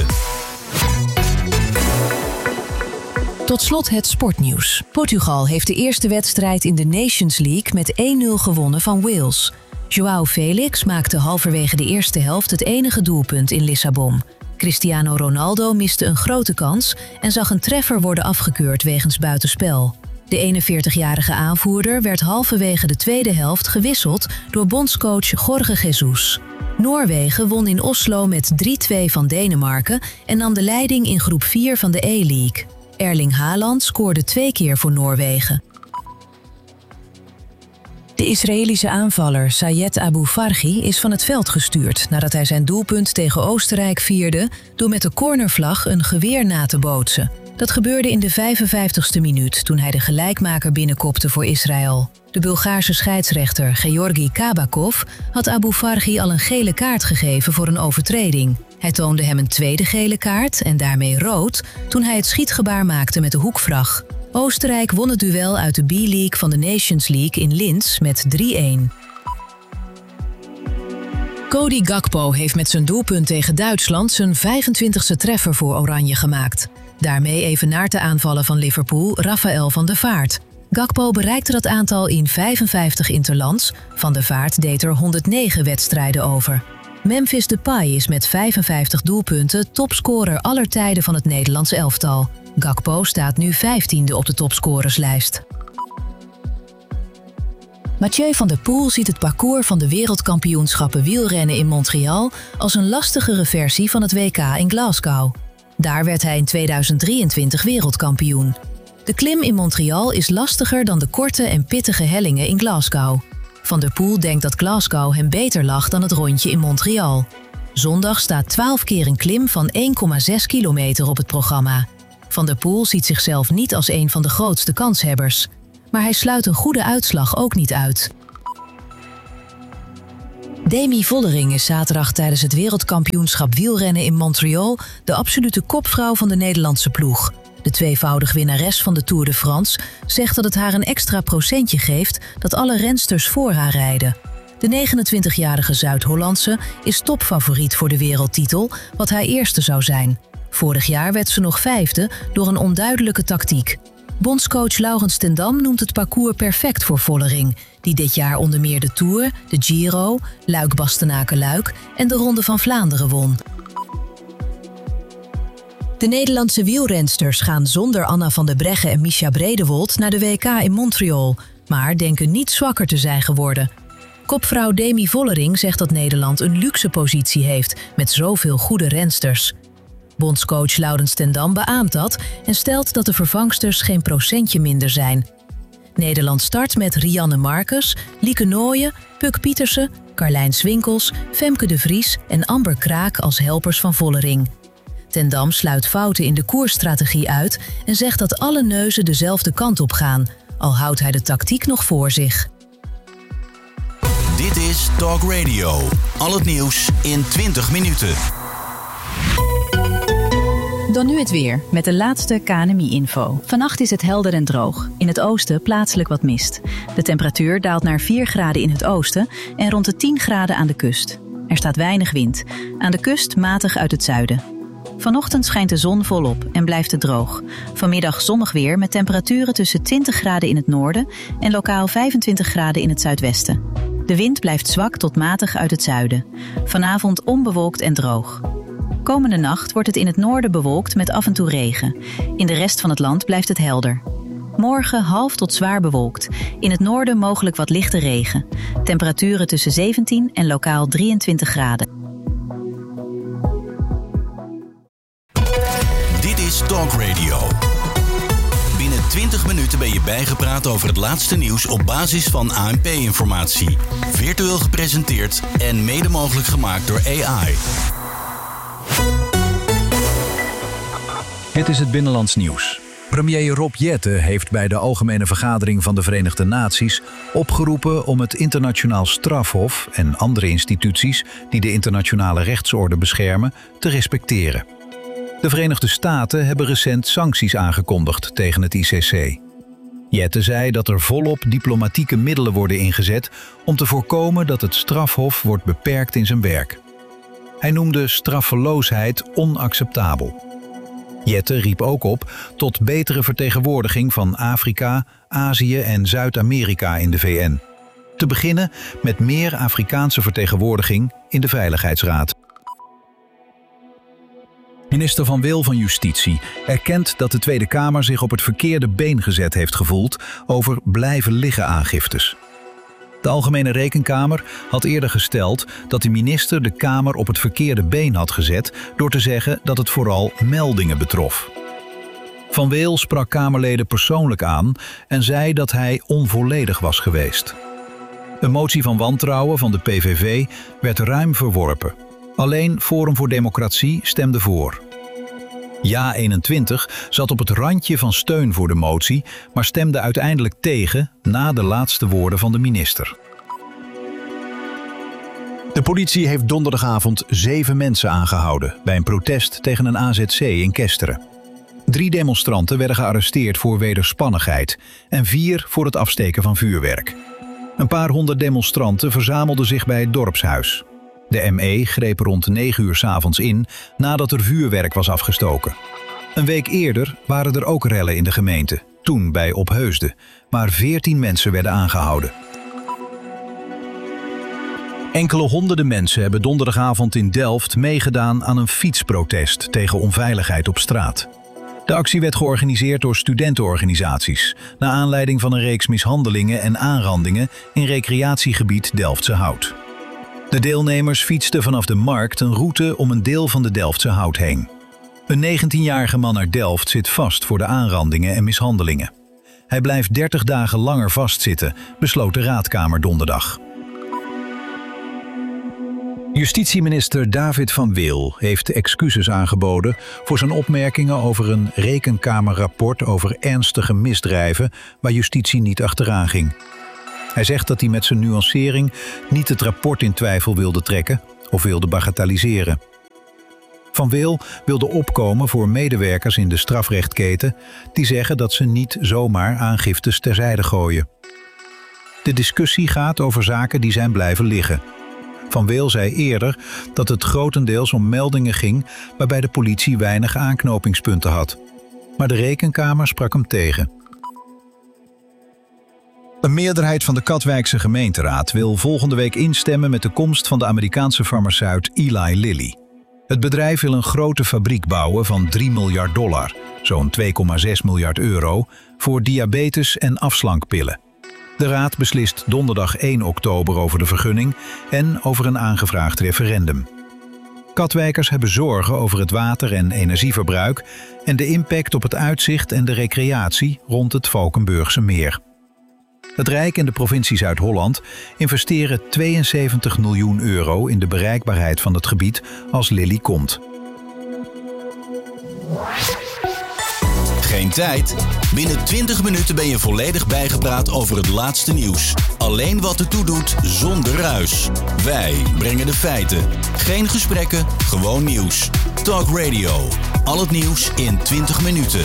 Tot slot het sportnieuws. Portugal heeft de eerste wedstrijd in de Nations League met één nul gewonnen van Wales. João Felix maakte halverwege de eerste helft het enige doelpunt in Lissabon. Cristiano Ronaldo miste een grote kans en zag een treffer worden afgekeurd wegens buitenspel. De eenenveertigjarige aanvoerder werd halverwege de tweede helft gewisseld door bondscoach Jorge Jesus. Noorwegen won in Oslo met drie twee van Denemarken en nam de leiding in groep vier van de E-League. Erling Haaland scoorde twee keer voor Noorwegen. De Israëlische aanvaller Sayed Abu Farhi is van het veld gestuurd nadat hij zijn doelpunt tegen Oostenrijk vierde door met de cornervlag een geweer na te bootsen. Dat gebeurde in de vijfenvijftigste minuut toen hij de gelijkmaker binnenkopte voor Israël. De Bulgaarse scheidsrechter Georgi Kabakov had Abu Farhi al een gele kaart gegeven voor een overtreding. Hij toonde hem een tweede gele kaart en daarmee rood toen hij het schietgebaar maakte met de hoekvlag. Oostenrijk won het duel uit de B-League van de Nations League in Linz met drie-een. Cody Gakpo heeft met zijn doelpunt tegen Duitsland zijn vijfentwintigste treffer voor Oranje gemaakt. Daarmee evenaart de aanvaller van Liverpool Rafael van der Vaart. Gakpo bereikte dat aantal in vijfenvijftig interlands. Van der Vaart deed er honderdnegen wedstrijden over. Memphis Depay is met vijfenvijftig doelpunten topscorer aller tijden van het Nederlands elftal. Gakpo staat nu vijftiende op de topscorerslijst. Mathieu van der Poel ziet het parcours van de wereldkampioenschappen wielrennen in Montreal als een lastigere versie van het W K in Glasgow. Daar werd hij in tweeduizend drieëntwintig wereldkampioen. De klim in Montreal is lastiger dan de korte en pittige hellingen in Glasgow. Van der Poel denkt dat Glasgow hem beter lag dan het rondje in Montreal. Zondag staat twaalf keer een klim van één komma zes kilometer op het programma. Van der Poel ziet zichzelf niet als een van de grootste kanshebbers. Maar hij sluit een goede uitslag ook niet uit. Demi Vollering is zaterdag tijdens het wereldkampioenschap wielrennen in Montreal de absolute kopvrouw van de Nederlandse ploeg. De tweevoudig winnares van de Tour de France zegt dat het haar een extra procentje geeft dat alle rensters voor haar rijden. De negenentwintigjarige Zuid-Hollandse is topfavoriet voor de wereldtitel, wat haar eerste zou zijn. Vorig jaar werd ze nog vijfde door een onduidelijke tactiek. Bondscoach Laurens ten Dam noemt het parcours perfect voor Vollering, die dit jaar onder meer de Tour, de Giro, Luik-Bastenaken-Luik en de Ronde van Vlaanderen won. De Nederlandse wielrensters gaan zonder Anna van der Breggen en Mischa Bredewold naar de W K in Montreal, maar denken niet zwakker te zijn geworden. Kopvrouw Demi Vollering zegt dat Nederland een luxe positie heeft met zoveel goede rensters. Bondscoach Laurens ten Dam beaamt dat en stelt dat de vervangsters geen procentje minder zijn. Nederland start met Rianne Marcus, Lieke Nooyen, Puk Pietersen, Carlijn Swinkels, Femke de Vries en Amber Kraak als helpers van Vollering. Ten Dam sluit fouten in de koersstrategie uit en zegt dat alle neuzen dezelfde kant op gaan, al houdt hij de tactiek nog voor zich. Dit is Talk Radio. Al het nieuws in twintig minuten. Dan nu het weer, met de laatste K N M I-info. Vannacht is het helder en droog. In het oosten plaatselijk wat mist. De temperatuur daalt naar vier graden in het oosten en rond de tien graden aan de kust. Er staat weinig wind. Aan de kust matig uit het zuiden. Vanochtend schijnt de zon volop en blijft het droog. Vanmiddag zonnig weer met temperaturen tussen twintig graden in het noorden en lokaal vijfentwintig graden in het zuidwesten. De wind blijft zwak tot matig uit het zuiden. Vanavond onbewolkt en droog. Komende nacht wordt het in het noorden bewolkt met af en toe regen. In de rest van het land blijft het helder. Morgen half tot zwaar bewolkt. In het noorden mogelijk wat lichte regen. Temperaturen tussen zeventien en lokaal drieëntwintig graden. Dit is Talk Radio. Binnen twintig minuten ben je bijgepraat over het laatste nieuws op basis van A N P-informatie. Virtueel gepresenteerd en mede mogelijk gemaakt door A I. Het is het Binnenlands Nieuws. Premier Rob Jetten heeft bij de Algemene Vergadering van de Verenigde Naties opgeroepen om het internationaal strafhof en andere instituties die de internationale rechtsorde beschermen te respecteren. De Verenigde Staten hebben recent sancties aangekondigd tegen het I C C. Jetten zei dat er volop diplomatieke middelen worden ingezet om te voorkomen dat het strafhof wordt beperkt in zijn werk. Hij noemde straffeloosheid onacceptabel. Jetten riep ook op tot betere vertegenwoordiging van Afrika, Azië en Zuid-Amerika in de V N. Te beginnen met meer Afrikaanse vertegenwoordiging in de Veiligheidsraad. Minister Van Wil van Justitie erkent dat de Tweede Kamer zich op het verkeerde been gezet heeft gevoeld over blijven liggen aangiftes. De Algemene Rekenkamer had eerder gesteld dat de minister de Kamer op het verkeerde been had gezet door te zeggen dat het vooral meldingen betrof. Van Wil sprak Kamerleden persoonlijk aan en zei dat hij onvolledig was geweest. Een motie van wantrouwen van de P V V werd ruim verworpen. Alleen Forum voor Democratie stemde voor. Ja eenentwintig zat op het randje van steun voor de motie, maar stemde uiteindelijk tegen na de laatste woorden van de minister. De politie heeft donderdagavond zeven mensen aangehouden bij een protest tegen een A Z C in Kesteren. Drie demonstranten werden gearresteerd voor wederspannigheid en vier voor het afsteken van vuurwerk. Een paar honderd demonstranten verzamelden zich bij het dorpshuis. De M E greep rond negen uur 's avonds in nadat er vuurwerk was afgestoken. Een week eerder waren er ook rellen in de gemeente, toen bij Opheusden, waar veertien mensen werden aangehouden. Enkele honderden mensen hebben donderdagavond in Delft meegedaan aan een fietsprotest tegen onveiligheid op straat. De actie werd georganiseerd door studentenorganisaties, naar aanleiding van een reeks mishandelingen en aanrandingen in recreatiegebied Delftse Hout. De deelnemers fietsten vanaf de markt een route om een deel van de Delftse Hout heen. Een negentienjarige man uit Delft zit vast voor de aanrandingen en mishandelingen. Hij blijft dertig dagen langer vastzitten, besloot de Raadkamer donderdag. Justitieminister David van Wil heeft excuses aangeboden voor zijn opmerkingen over een rekenkamerrapport over ernstige misdrijven waar justitie niet achteraan ging. Hij zegt dat hij met zijn nuancering niet het rapport in twijfel wilde trekken of wilde bagatelliseren. Van Weel wilde opkomen voor medewerkers in de strafrechtketen die zeggen dat ze niet zomaar aangiftes terzijde gooien. De discussie gaat over zaken die zijn blijven liggen. Van Weel zei eerder dat het grotendeels om meldingen ging waarbij de politie weinig aanknopingspunten had. Maar de Rekenkamer sprak hem tegen. Een meerderheid van de Katwijkse gemeenteraad wil volgende week instemmen met de komst van de Amerikaanse farmaceut Eli Lilly. Het bedrijf wil een grote fabriek bouwen van drie miljard dollar, zo'n twee komma zes miljard euro, voor diabetes- en afslankpillen. De raad beslist donderdag één oktober over de vergunning en over een aangevraagd referendum. Katwijkers hebben zorgen over het water- en energieverbruik en de impact op het uitzicht en de recreatie rond het Valkenburgse meer. Het Rijk en de provincie Zuid-Holland investeren tweeënzeventig miljoen euro in de bereikbaarheid van het gebied als Lilly komt. Geen tijd? Binnen twintig minuten ben je volledig bijgepraat over het laatste nieuws. Alleen wat ertoe doet, zonder ruis. Wij brengen de feiten. Geen gesprekken, gewoon nieuws. Talk Radio. Al het nieuws in twintig minuten.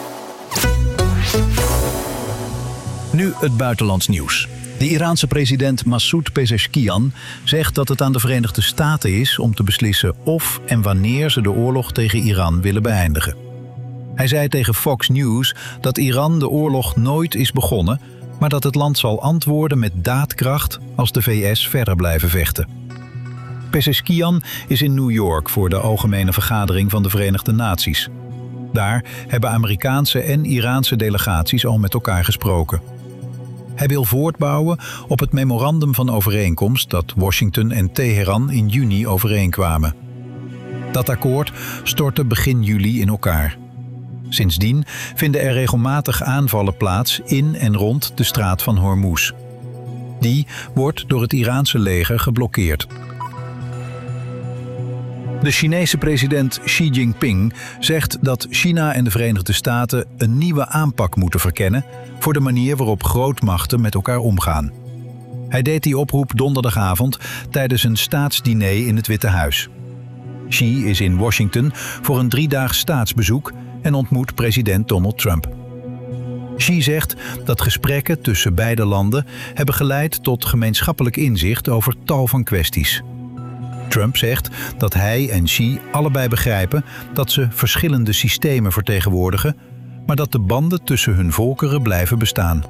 Nu het buitenlands nieuws. De Iraanse president Massoud Pezeshkian zegt dat het aan de Verenigde Staten is om te beslissen of en wanneer ze de oorlog tegen Iran willen beëindigen. Hij zei tegen Fox News dat Iran de oorlog nooit is begonnen, maar dat het land zal antwoorden met daadkracht als de V S verder blijven vechten. Pezeshkian is in New York voor de Algemene Vergadering van de Verenigde Naties. Daar hebben Amerikaanse en Iraanse delegaties al met elkaar gesproken. Hij wil voortbouwen op het memorandum van overeenkomst dat Washington en Teheran in juni overeenkwamen. Dat akkoord stortte begin juli in elkaar. Sindsdien vinden er regelmatig aanvallen plaats in en rond de straat van Hormuz. Die wordt door het Iraanse leger geblokkeerd. De Chinese president Xi Jinping zegt dat China en de Verenigde Staten een nieuwe aanpak moeten verkennen voor de manier waarop grootmachten met elkaar omgaan. Hij deed die oproep donderdagavond tijdens een staatsdiner in het Witte Huis. Xi is in Washington voor een driedaags staatsbezoek en ontmoet president Donald Trump. Xi zegt dat gesprekken tussen beide landen hebben geleid tot gemeenschappelijk inzicht over tal van kwesties. Trump zegt dat hij en Xi allebei begrijpen dat ze verschillende systemen vertegenwoordigen, maar dat de banden tussen hun volkeren blijven bestaan.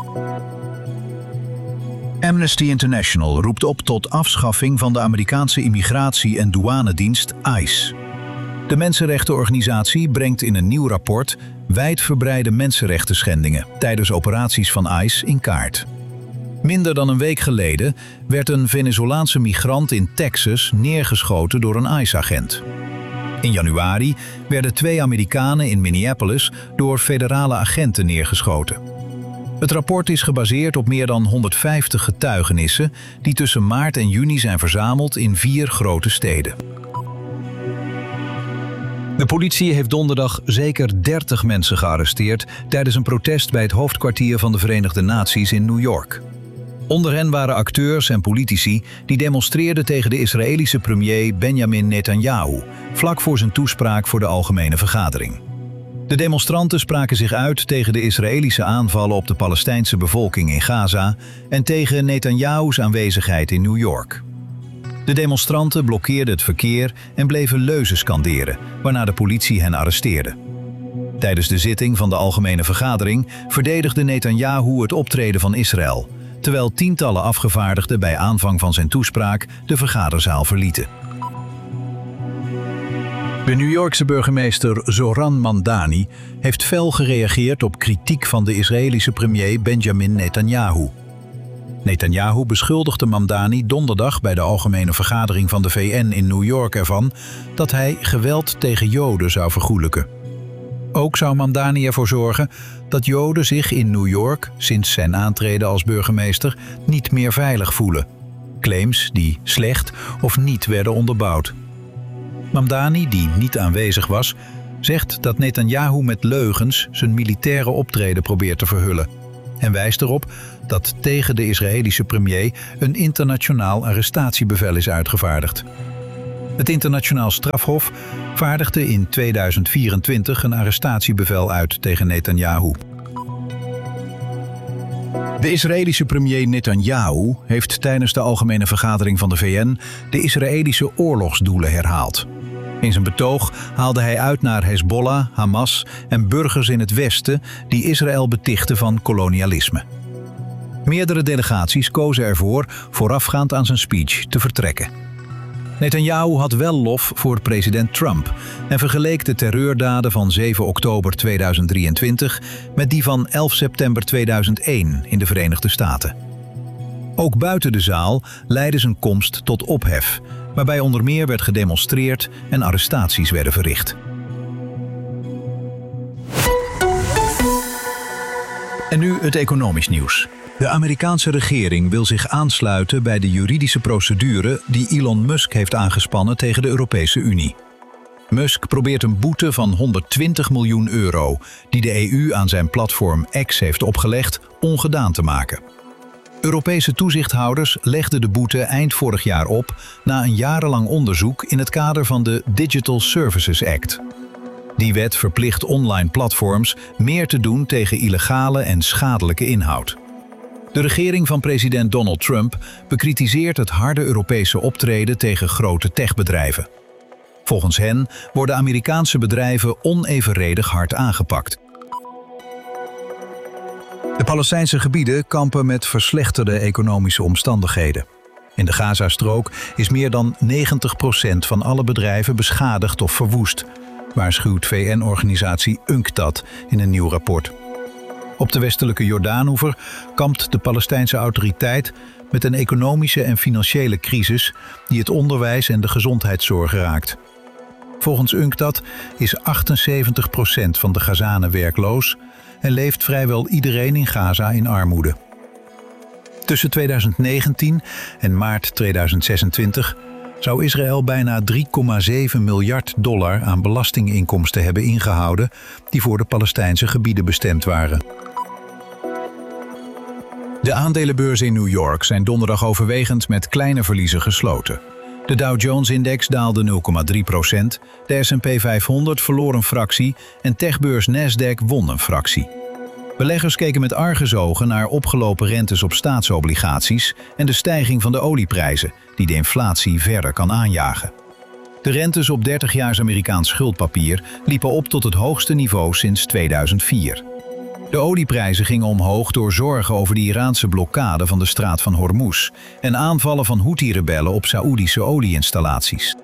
Amnesty International roept op tot afschaffing van de Amerikaanse immigratie- en douanedienst ICE. De mensenrechtenorganisatie brengt in een nieuw rapport wijdverbreide mensenrechtenschendingen tijdens operaties van ICE in kaart. Minder dan een week geleden werd een Venezolaanse migrant in Texas neergeschoten door een ICE-agent. In januari werden twee Amerikanen in Minneapolis door federale agenten neergeschoten. Het rapport is gebaseerd op meer dan honderdvijftig getuigenissen die tussen maart en juni zijn verzameld in vier grote steden. De politie heeft donderdag zeker dertig mensen gearresteerd tijdens een protest bij het hoofdkwartier van de Verenigde Naties in New York. Onder hen waren acteurs en politici die demonstreerden tegen de Israëlische premier Benjamin Netanyahu, vlak voor zijn toespraak voor de Algemene Vergadering. De demonstranten spraken zich uit tegen de Israëlische aanvallen op de Palestijnse bevolking in Gaza en tegen Netanyahu's aanwezigheid in New York. De demonstranten blokkeerden het verkeer en bleven leuzen skanderen, waarna de politie hen arresteerde. Tijdens de zitting van de Algemene Vergadering verdedigde Netanyahu het optreden van Israël, terwijl tientallen afgevaardigden bij aanvang van zijn toespraak de vergaderzaal verlieten. De New Yorkse burgemeester Zohran Mamdani heeft fel gereageerd op kritiek van de Israëlische premier Benjamin Netanyahu. Netanyahu beschuldigde Mamdani donderdag bij de Algemene Vergadering van de V N in New York ervan dat hij geweld tegen Joden zou vergoelijken. Ook zou Mamdani ervoor zorgen dat Joden zich in New York sinds zijn aantreden als burgemeester niet meer veilig voelen. Claims die slecht of niet werden onderbouwd. Mamdani, die niet aanwezig was, zegt dat Netanyahu met leugens zijn militaire optreden probeert te verhullen. en wijst erop dat tegen de Israëlische premier een internationaal arrestatiebevel is uitgevaardigd. Het internationaal strafhof vaardigde in tweeduizend vierentwintig een arrestatiebevel uit tegen Netanyahu. De Israëlische premier Netanyahu heeft tijdens de Algemene Vergadering van de V N de Israëlische oorlogsdoelen herhaald. In zijn betoog haalde hij uit naar Hezbollah, Hamas en burgers in het Westen die Israël betichten van kolonialisme. Meerdere delegaties kozen ervoor voorafgaand aan zijn speech te vertrekken. Netanyahu had wel lof voor president Trump en vergeleek de terreurdaden van zeven oktober tweeduizend drieëntwintig met die van elf september tweeduizend één in de Verenigde Staten. Ook buiten de zaal leidde zijn komst tot ophef, waarbij onder meer werd gedemonstreerd en arrestaties werden verricht. En nu het economisch nieuws. De Amerikaanse regering wil zich aansluiten bij de juridische procedure die Elon Musk heeft aangespannen tegen de Europese Unie. Musk probeert een boete van honderdtwintig miljoen euro, die de E U aan zijn platform X heeft opgelegd, ongedaan te maken. Europese toezichthouders legden de boete eind vorig jaar op na een jarenlang onderzoek in het kader van de Digital Services Act. Die wet verplicht online platforms meer te doen tegen illegale en schadelijke inhoud. De regering van president Donald Trump bekritiseert het harde Europese optreden tegen grote techbedrijven. Volgens hen worden Amerikaanse bedrijven onevenredig hard aangepakt. De Palestijnse gebieden kampen met verslechterde economische omstandigheden. In de Gazastrook is meer dan negentig procent van alle bedrijven beschadigd of verwoest, waarschuwt V N-organisatie UNCTAD in een nieuw rapport. Op de westelijke Jordaanoever kampt de Palestijnse autoriteit met een economische en financiële crisis die het onderwijs en de gezondheidszorg raakt. Volgens UNCTAD is achtenzeventig procent van de Gazanen werkloos en leeft vrijwel iedereen in Gaza in armoede. Tussen tweeduizend negentien en maart tweeduizend zesentwintig zou Israël bijna drie komma zeven miljard dollar aan belastinginkomsten hebben ingehouden die voor de Palestijnse gebieden bestemd waren. De aandelenbeurzen in New York zijn donderdag overwegend met kleine verliezen gesloten. De Dow Jones-index daalde nul komma drie procent, de S en P vijfhonderd verloor een fractie en techbeurs Nasdaq won een fractie. Beleggers keken met argusogen naar opgelopen rentes op staatsobligaties en de stijging van de olieprijzen, die de inflatie verder kan aanjagen. De rentes op dertigjaars Amerikaans schuldpapier liepen op tot het hoogste niveau sinds tweeduizend vier. De olieprijzen gingen omhoog door zorgen over de Iraanse blokkade van de straat van Hormuz en aanvallen van Houthi-rebellen op Saoedische olieinstallaties.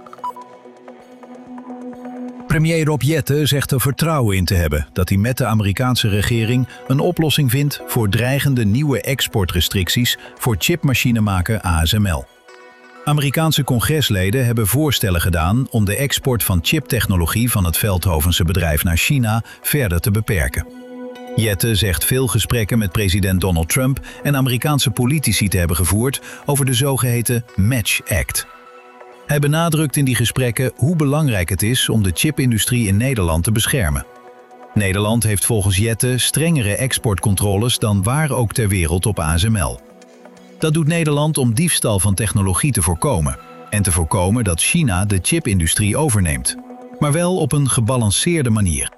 Premier Rob Jetten zegt er vertrouwen in te hebben dat hij met de Amerikaanse regering een oplossing vindt voor dreigende nieuwe exportrestricties voor chipmachinemaker A S M L. Amerikaanse congresleden hebben voorstellen gedaan om de export van chiptechnologie van het Veldhovense bedrijf naar China verder te beperken. Jetten zegt veel gesprekken met president Donald Trump en Amerikaanse politici te hebben gevoerd over de zogeheten Match Act. Hij benadrukt in die gesprekken hoe belangrijk het is om de chipindustrie in Nederland te beschermen. Nederland heeft volgens Jetten strengere exportcontroles dan waar ook ter wereld op A S M L. Dat doet Nederland om diefstal van technologie te voorkomen en te voorkomen dat China de chipindustrie overneemt, maar wel op een gebalanceerde manier.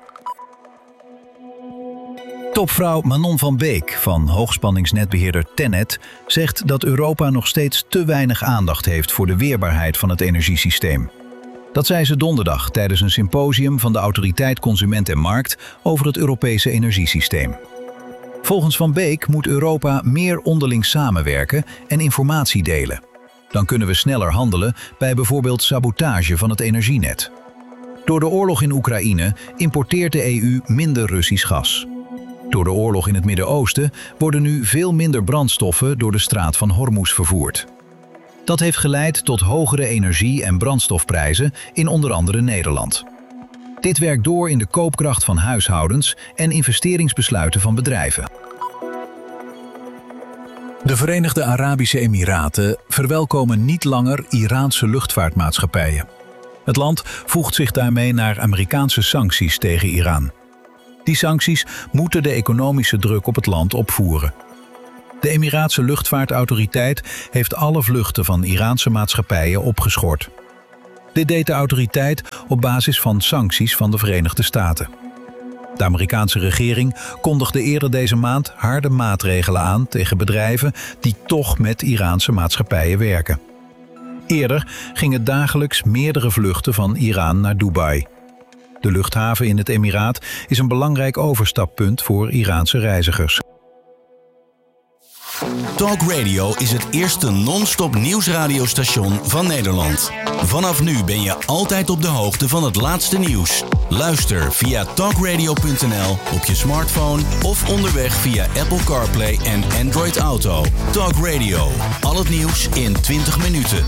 Topvrouw Manon van Beek van hoogspanningsnetbeheerder TenneT zegt dat Europa nog steeds te weinig aandacht heeft voor de weerbaarheid van het energiesysteem. Dat zei ze donderdag tijdens een symposium van de Autoriteit Consument en Markt over het Europese energiesysteem. Volgens Van Beek moet Europa meer onderling samenwerken en informatie delen. Dan kunnen we sneller handelen bij bijvoorbeeld sabotage van het energienet. Door de oorlog in Oekraïne importeert de E U minder Russisch gas. Door de oorlog in het Midden-Oosten worden nu veel minder brandstoffen door de straat van Hormuz vervoerd. Dat heeft geleid tot hogere energie- en brandstofprijzen in onder andere Nederland. Dit werkt door in de koopkracht van huishoudens en investeringsbesluiten van bedrijven. De Verenigde Arabische Emiraten verwelkomen niet langer Iraanse luchtvaartmaatschappijen. Het land voegt zich daarmee naar Amerikaanse sancties tegen Iran. Die sancties moeten de economische druk op het land opvoeren. De Emiraatse luchtvaartautoriteit heeft alle vluchten van Iraanse maatschappijen opgeschort. Dit deed de autoriteit op basis van sancties van de Verenigde Staten. De Amerikaanse regering kondigde eerder deze maand harde maatregelen aan tegen bedrijven die toch met Iraanse maatschappijen werken. Eerder gingen dagelijks meerdere vluchten van Iran naar Dubai. De luchthaven in het Emiraat is een belangrijk overstappunt voor Iraanse reizigers. Talk Radio is het eerste non-stop nieuwsradiostation van Nederland. Vanaf nu ben je altijd op de hoogte van het laatste nieuws. Luister via talk radio punt n l op je smartphone of onderweg via Apple CarPlay en Android Auto. Talk Radio, al het nieuws in twintig minuten.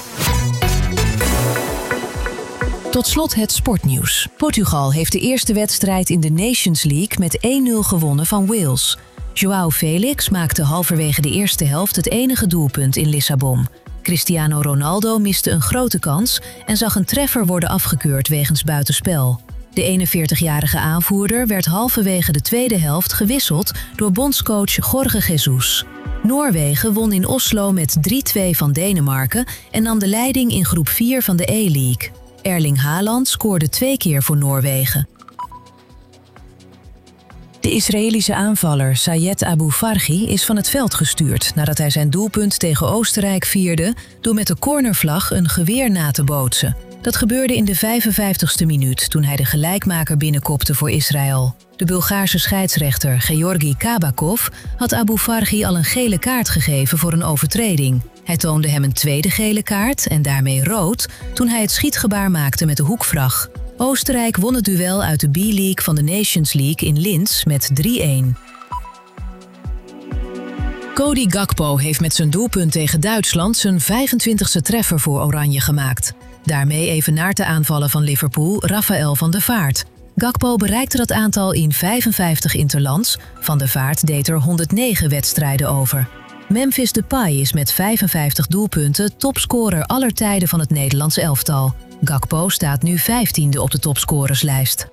Tot slot het sportnieuws. Portugal heeft de eerste wedstrijd in de Nations League met één nul gewonnen van Wales. João Felix maakte halverwege de eerste helft het enige doelpunt in Lissabon. Cristiano Ronaldo miste een grote kans en zag een treffer worden afgekeurd wegens buitenspel. De eenenveertigjarige aanvoerder werd halverwege de tweede helft gewisseld door bondscoach Jorge Jesus. Noorwegen won in Oslo met drie twee van Denemarken en nam de leiding in groep vier van de E-League. Erling Haaland scoorde twee keer voor Noorwegen. De Israëlische aanvaller Sayed Abu Farhi is van het veld gestuurd nadat hij zijn doelpunt tegen Oostenrijk vierde door met de cornervlag een geweer na te bootsen. Dat gebeurde in de vijfenvijftigste minuut toen hij de gelijkmaker binnenkopte voor Israël. De Bulgaarse scheidsrechter Georgi Kabakov had Abu Farhi al een gele kaart gegeven voor een overtreding. Hij toonde hem een tweede gele kaart en daarmee rood toen hij het schietgebaar maakte met de hoekvlag. Oostenrijk won het duel uit de B-League van de Nations League in Linz met drie-een. Cody Gakpo heeft met zijn doelpunt tegen Duitsland zijn vijfentwintigste treffer voor Oranje gemaakt. Daarmee evenaart de aanvallen van Liverpool Rafael van der Vaart. Gakpo bereikte dat aantal in vijfenvijftig interlands. Van der Vaart deed er honderdnegen wedstrijden over. Memphis Depay is met vijfenvijftig doelpunten topscorer aller tijden van het Nederlandse elftal. Gakpo staat nu vijftiende op de topscorerslijst.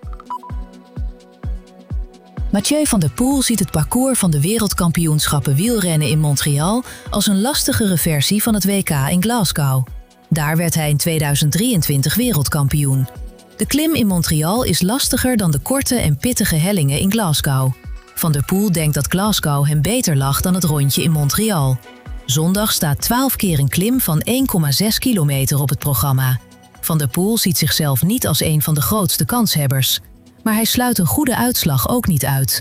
Mathieu van der Poel ziet het parcours van de wereldkampioenschappen wielrennen in Montreal als een lastigere versie van het W K in Glasgow. Daar werd hij in tweeduizend drieëntwintig wereldkampioen. De klim in Montreal is lastiger dan de korte en pittige hellingen in Glasgow. Van der Poel denkt dat Glasgow hem beter lag dan het rondje in Montreal. Zondag staat twaalf keer een klim van één komma zes kilometer op het programma. Van der Poel ziet zichzelf niet als een van de grootste kanshebbers. Maar hij sluit een goede uitslag ook niet uit.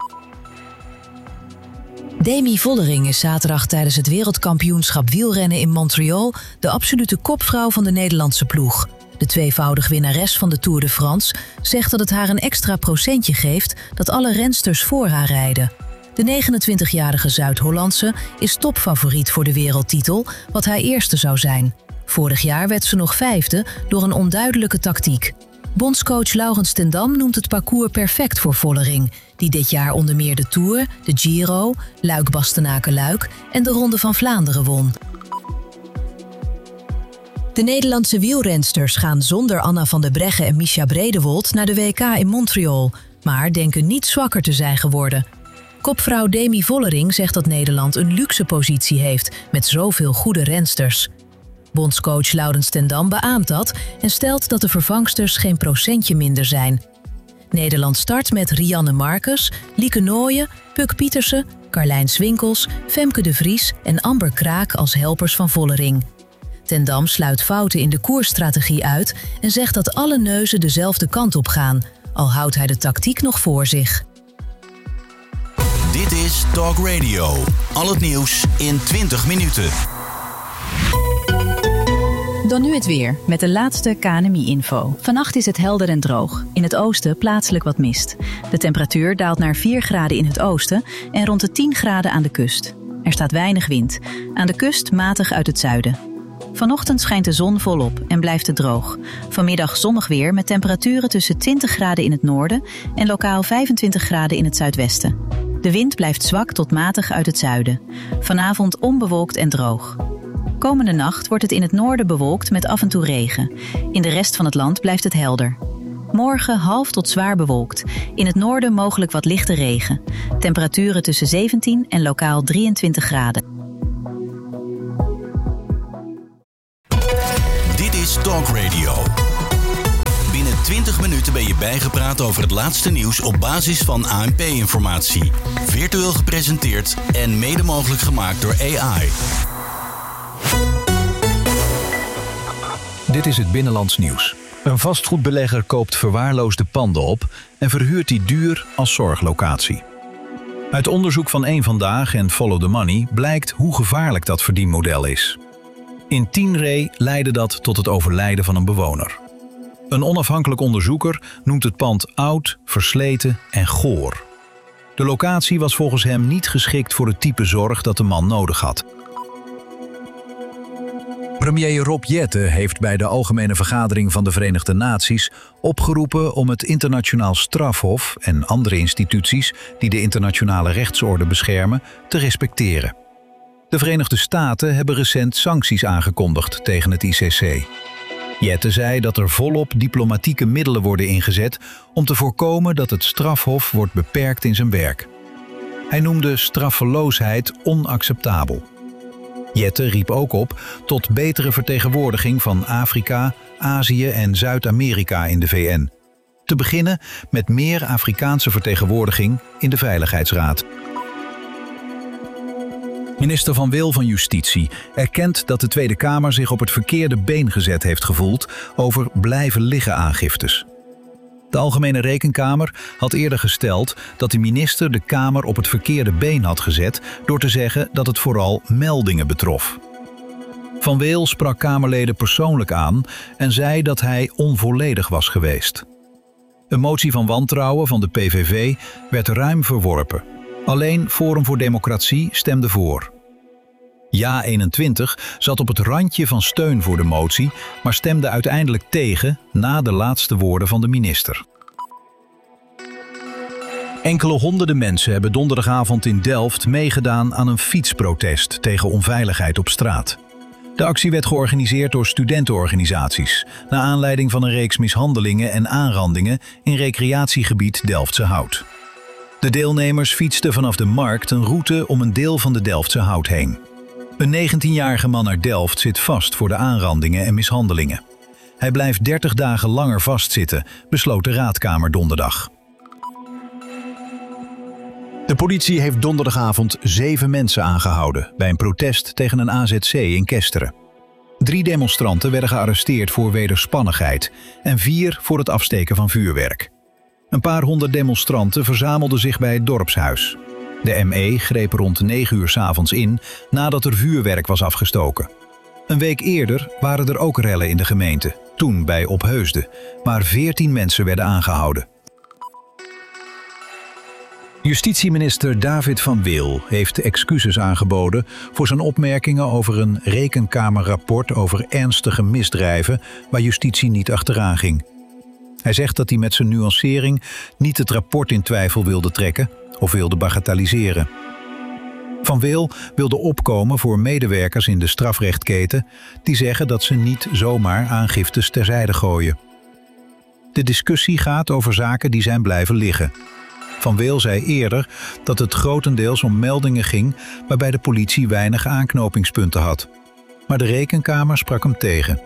Demi Vollering is zaterdag tijdens het wereldkampioenschap wielrennen in Montreal de absolute kopvrouw van de Nederlandse ploeg. De tweevoudig winnares van de Tour de France zegt dat het haar een extra procentje geeft dat alle rensters voor haar rijden. De negenentwintigjarige Zuid-Hollandse is topfavoriet voor de wereldtitel, wat haar eerste zou zijn. Vorig jaar werd ze nog vijfde door een onduidelijke tactiek. Bondscoach Laurens ten Dam noemt het parcours perfect voor Vollering, die dit jaar onder meer de Tour, de Giro, Luik-Bastenaken-Luik en de Ronde van Vlaanderen won. De Nederlandse wielrensters gaan zonder Anna van der Breggen en Mischa Bredewold naar de W K in Montreal, maar denken niet zwakker te zijn geworden. Kopvrouw Demi Vollering zegt dat Nederland een luxe positie heeft met zoveel goede rensters. Bondscoach Laurens ten Dam beaamt dat en stelt dat de vervangsters geen procentje minder zijn. Nederland start met Rianne Marcus, Lieke Nooyen, Puk Pietersen, Carlijn Swinkels, Femke de Vries en Amber Kraak als helpers van Vollering. Ten Dam sluit fouten in de koersstrategie uit en zegt dat alle neuzen dezelfde kant op gaan, al houdt hij de tactiek nog voor zich. Dit is Talk Radio. Al het nieuws in twintig minuten. Dan nu het weer, met de laatste K N M I-info. Vannacht is het helder en droog. In het oosten plaatselijk wat mist. De temperatuur daalt naar vier graden in het oosten en rond de tien graden aan de kust. Er staat weinig wind. Aan de kust matig uit het zuiden. Vanochtend schijnt de zon volop en blijft het droog. Vanmiddag zonnig weer met temperaturen tussen twintig graden in het noorden en lokaal vijfentwintig graden in het zuidwesten. De wind blijft zwak tot matig uit het zuiden. Vanavond onbewolkt en droog. Komende nacht wordt het in het noorden bewolkt met af en toe regen. In de rest van het land blijft het helder. Morgen half tot zwaar bewolkt. In het noorden mogelijk wat lichte regen. Temperaturen tussen zeventien en lokaal drieëntwintig graden. Dit is Talk Radio. Binnen twintig minuten ben je bijgepraat over het laatste nieuws op basis van A N P-informatie. Virtueel gepresenteerd en mede mogelijk gemaakt door A I. Dit is het Binnenlands Nieuws. Een vastgoedbelegger koopt verwaarloosde panden op en verhuurt die duur als zorglocatie. Uit onderzoek van Eén Vandaag en Follow the Money blijkt hoe gevaarlijk dat verdienmodel is. In Tienray leidde dat tot het overlijden van een bewoner. Een onafhankelijk onderzoeker noemt het pand oud, versleten en goor. De locatie was volgens hem niet geschikt voor het type zorg dat de man nodig had. Premier Rob Jetten heeft bij de Algemene Vergadering van de Verenigde Naties opgeroepen om het internationaal strafhof en andere instituties die de internationale rechtsorde beschermen te respecteren. De Verenigde Staten hebben recent sancties aangekondigd tegen het I C C. Jetten zei dat er volop diplomatieke middelen worden ingezet om te voorkomen dat het strafhof wordt beperkt in zijn werk. Hij noemde straffeloosheid onacceptabel. Jetten riep ook op tot betere vertegenwoordiging van Afrika, Azië en Zuid-Amerika in de V N. Te beginnen met meer Afrikaanse vertegenwoordiging in de Veiligheidsraad. Minister Van Wil van Justitie erkent dat de Tweede Kamer zich op het verkeerde been gezet heeft gevoeld over blijven liggen aangiftes. De Algemene Rekenkamer had eerder gesteld dat de minister de Kamer op het verkeerde been had gezet door te zeggen dat het vooral meldingen betrof. Van Wil sprak Kamerleden persoonlijk aan en zei dat hij onvolledig was geweest. Een motie van wantrouwen van de P V V werd ruim verworpen. Alleen Forum voor Democratie stemde voor. Ja eenentwintig zat op het randje van steun voor de motie, maar stemde uiteindelijk tegen na de laatste woorden van de minister. Enkele honderden mensen hebben donderdagavond in Delft meegedaan aan een fietsprotest tegen onveiligheid op straat. De actie werd georganiseerd door studentenorganisaties, naar aanleiding van een reeks mishandelingen en aanrandingen in recreatiegebied Delftse Hout. De deelnemers fietsten vanaf de markt een route om een deel van de Delftse Hout heen. Een negentienjarige man uit Delft zit vast voor de aanrandingen en mishandelingen. Hij blijft dertig dagen langer vastzitten, besloot de Raadkamer donderdag. De politie heeft donderdagavond zeven mensen aangehouden bij een protest tegen een A Z C in Kesteren. Drie demonstranten werden gearresteerd voor wederspannigheid en vier voor het afsteken van vuurwerk. Een paar honderd demonstranten verzamelden zich bij het dorpshuis. De M E greep rond negen uur 's avonds in nadat er vuurwerk was afgestoken. Een week eerder waren er ook rellen in de gemeente, toen bij Opheusden, waar veertien mensen werden aangehouden. Justitieminister David van Wil heeft excuses aangeboden voor zijn opmerkingen over een rekenkamerrapport over ernstige misdrijven waar justitie niet achteraan ging. Hij zegt dat hij met zijn nuancering niet het rapport in twijfel wilde trekken of wilde bagatelliseren. Van Wil wilde opkomen voor medewerkers in de strafrechtketen die zeggen dat ze niet zomaar aangiftes terzijde gooien. De discussie gaat over zaken die zijn blijven liggen. Van Wil zei eerder dat het grotendeels om meldingen ging waarbij de politie weinig aanknopingspunten had. Maar de Rekenkamer sprak hem tegen.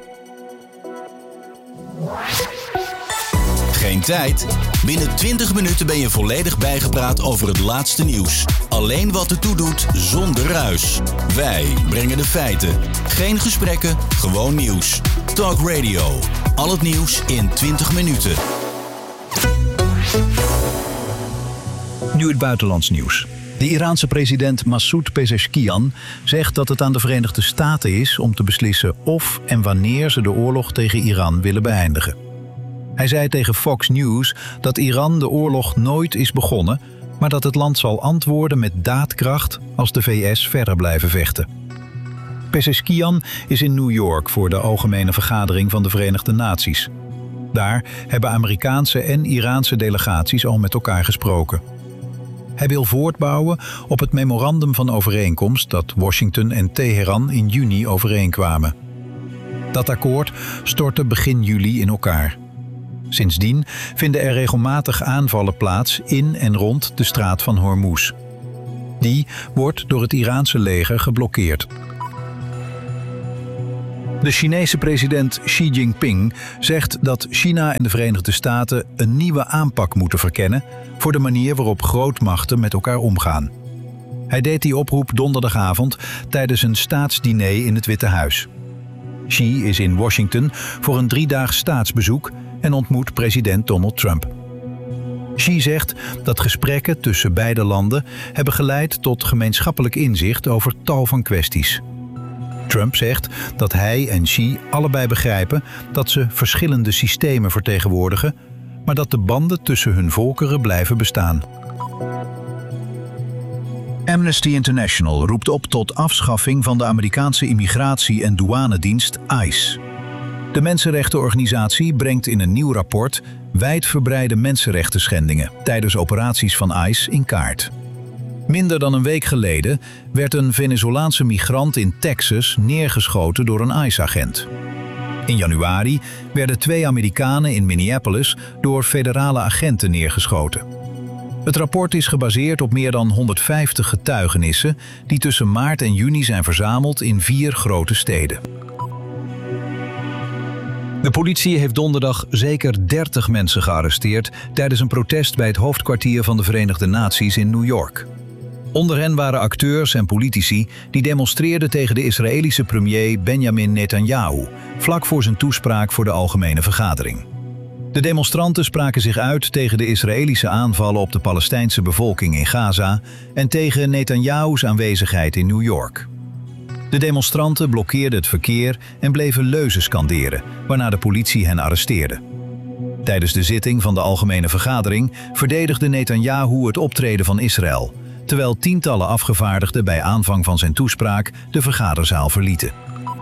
Geen tijd? Binnen twintig minuten ben je volledig bijgepraat over het laatste nieuws. Alleen wat ertoe doet, zonder ruis. Wij brengen de feiten. Geen gesprekken, gewoon nieuws. Talk Radio. Al het nieuws in twintig minuten. Nu het buitenlands nieuws. De Iraanse president Masoud Pezeshkian zegt dat het aan de Verenigde Staten is om te beslissen of en wanneer ze de oorlog tegen Iran willen beëindigen. Hij zei tegen Fox News dat Iran de oorlog nooit is begonnen, maar dat het land zal antwoorden met daadkracht als de V S verder blijven vechten. Pezeshkian is in New York voor de Algemene Vergadering van de Verenigde Naties. Daar hebben Amerikaanse en Iraanse delegaties al met elkaar gesproken. Hij wil voortbouwen op het memorandum van overeenkomst dat Washington en Teheran in juni overeenkwamen. Dat akkoord stortte begin juli in elkaar. Sindsdien vinden er regelmatig aanvallen plaats in en rond de straat van Hormuz. Die wordt door het Iraanse leger geblokkeerd. De Chinese president Xi Jinping zegt dat China en de Verenigde Staten een nieuwe aanpak moeten verkennen voor de manier waarop grootmachten met elkaar omgaan. Hij deed die oproep donderdagavond tijdens een staatsdiner in het Witte Huis. Xi is in Washington voor een driedaags staatsbezoek en ontmoet president Donald Trump. Xi zegt dat gesprekken tussen beide landen hebben geleid tot gemeenschappelijk inzicht over tal van kwesties. Trump zegt dat hij en Xi allebei begrijpen dat ze verschillende systemen vertegenwoordigen, maar dat de banden tussen hun volkeren blijven bestaan. Amnesty International roept op tot afschaffing van de Amerikaanse immigratie- en douanedienst I C E. De mensenrechtenorganisatie brengt in een nieuw rapport wijdverbreide mensenrechtenschendingen tijdens operaties van I C E in kaart. Minder dan een week geleden werd een Venezolaanse migrant in Texas neergeschoten door een I C E-agent. In januari werden twee Amerikanen in Minneapolis door federale agenten neergeschoten. Het rapport is gebaseerd op meer dan honderdvijftig getuigenissen die tussen maart en juni zijn verzameld in vier grote steden. De politie heeft donderdag zeker dertig mensen gearresteerd tijdens een protest bij het hoofdkwartier van de Verenigde Naties in New York. Onder hen waren acteurs en politici die demonstreerden tegen de Israëlische premier Benjamin Netanyahu, vlak voor zijn toespraak voor de Algemene Vergadering. De demonstranten spraken zich uit tegen de Israëlische aanvallen op de Palestijnse bevolking in Gaza en tegen Netanyahu's aanwezigheid in New York. De demonstranten blokkeerden het verkeer en bleven leuzen skanderen, waarna de politie hen arresteerde. Tijdens de zitting van de Algemene Vergadering verdedigde Netanyahu het optreden van Israël, terwijl tientallen afgevaardigden bij aanvang van zijn toespraak de vergaderzaal verlieten.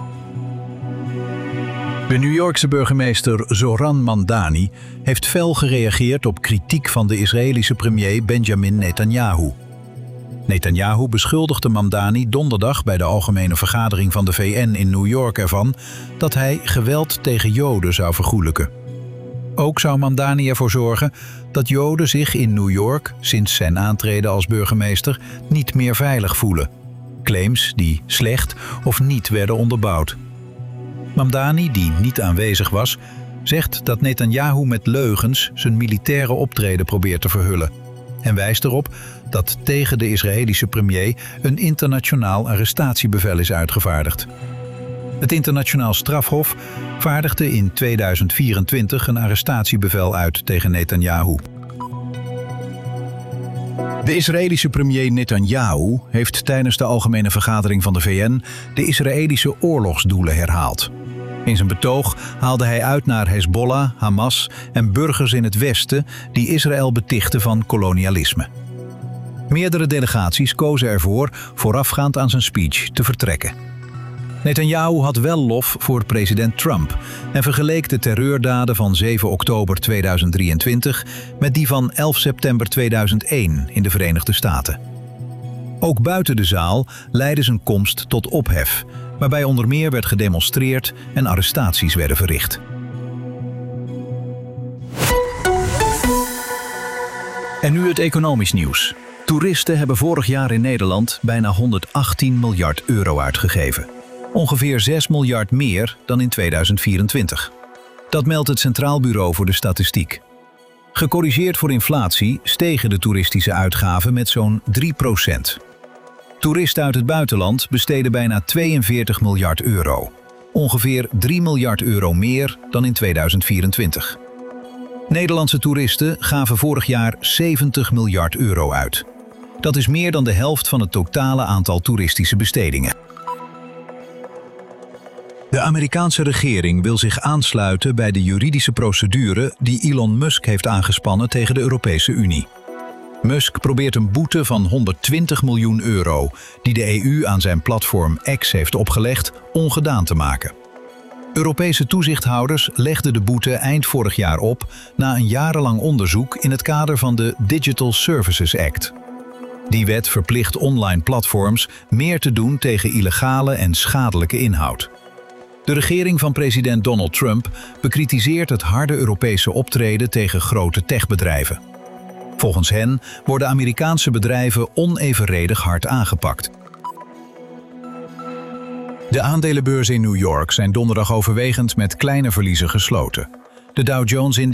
De New Yorkse burgemeester Zohran Mamdani heeft fel gereageerd op kritiek van de Israëlische premier Benjamin Netanyahu. Netanyahu beschuldigde Mamdani donderdag bij de Algemene Vergadering van de V N in New York ervan dat hij geweld tegen Joden zou vergoelijken. Ook zou Mamdani ervoor zorgen dat Joden zich in New York sinds zijn aantreden als burgemeester niet meer veilig voelen. Claims die slecht of niet werden onderbouwd. Mamdani, die niet aanwezig was, zegt dat Netanyahu met leugens zijn militaire optreden probeert te verhullen en wijst erop dat tegen de Israëlische premier een internationaal arrestatiebevel is uitgevaardigd. Het internationaal strafhof vaardigde in tweeduizend vierentwintig een arrestatiebevel uit tegen Netanyahu. De Israëlische premier Netanyahu heeft tijdens de Algemene Vergadering van de V N de Israëlische oorlogsdoelen herhaald. In zijn betoog haalde hij uit naar Hezbollah, Hamas en burgers in het Westen die Israël betichten van kolonialisme. Meerdere delegaties kozen ervoor voorafgaand aan zijn speech te vertrekken. Netanyahu had wel lof voor president Trump en vergeleek de terreurdaden van zeven oktober tweeduizend drieëntwintig met die van elf september tweeduizend één in de Verenigde Staten. Ook buiten de zaal leidde zijn komst tot ophef, waarbij onder meer werd gedemonstreerd en arrestaties werden verricht. En nu het economisch nieuws. Toeristen hebben vorig jaar in Nederland bijna honderdachttien miljard euro uitgegeven. Ongeveer zes miljard meer dan in tweeduizend vierentwintig. Dat meldt het Centraal Bureau voor de Statistiek. Gecorrigeerd voor inflatie stegen de toeristische uitgaven met zo'n drie procent. Toeristen uit het buitenland besteden bijna tweeënveertig miljard euro. Ongeveer drie miljard euro meer dan in tweeduizend vierentwintig. Nederlandse toeristen gaven vorig jaar zeventig miljard euro uit. Dat is meer dan de helft van het totale aantal toeristische bestedingen. De Amerikaanse regering wil zich aansluiten bij de juridische procedure die Elon Musk heeft aangespannen tegen de Europese Unie. Musk probeert een boete van honderdtwintig miljoen euro die de E U aan zijn platform X heeft opgelegd ongedaan te maken. Europese toezichthouders legden de boete eind vorig jaar op na een jarenlang onderzoek in het kader van de Digital Services Act. Die wet verplicht online platforms meer te doen tegen illegale en schadelijke inhoud. De regering van president Donald Trump bekritiseert het harde Europese optreden tegen grote techbedrijven. Volgens hen worden Amerikaanse bedrijven onevenredig hard aangepakt. De aandelenbeurzen in New York zijn donderdag overwegend met kleine verliezen gesloten. De Dow Jones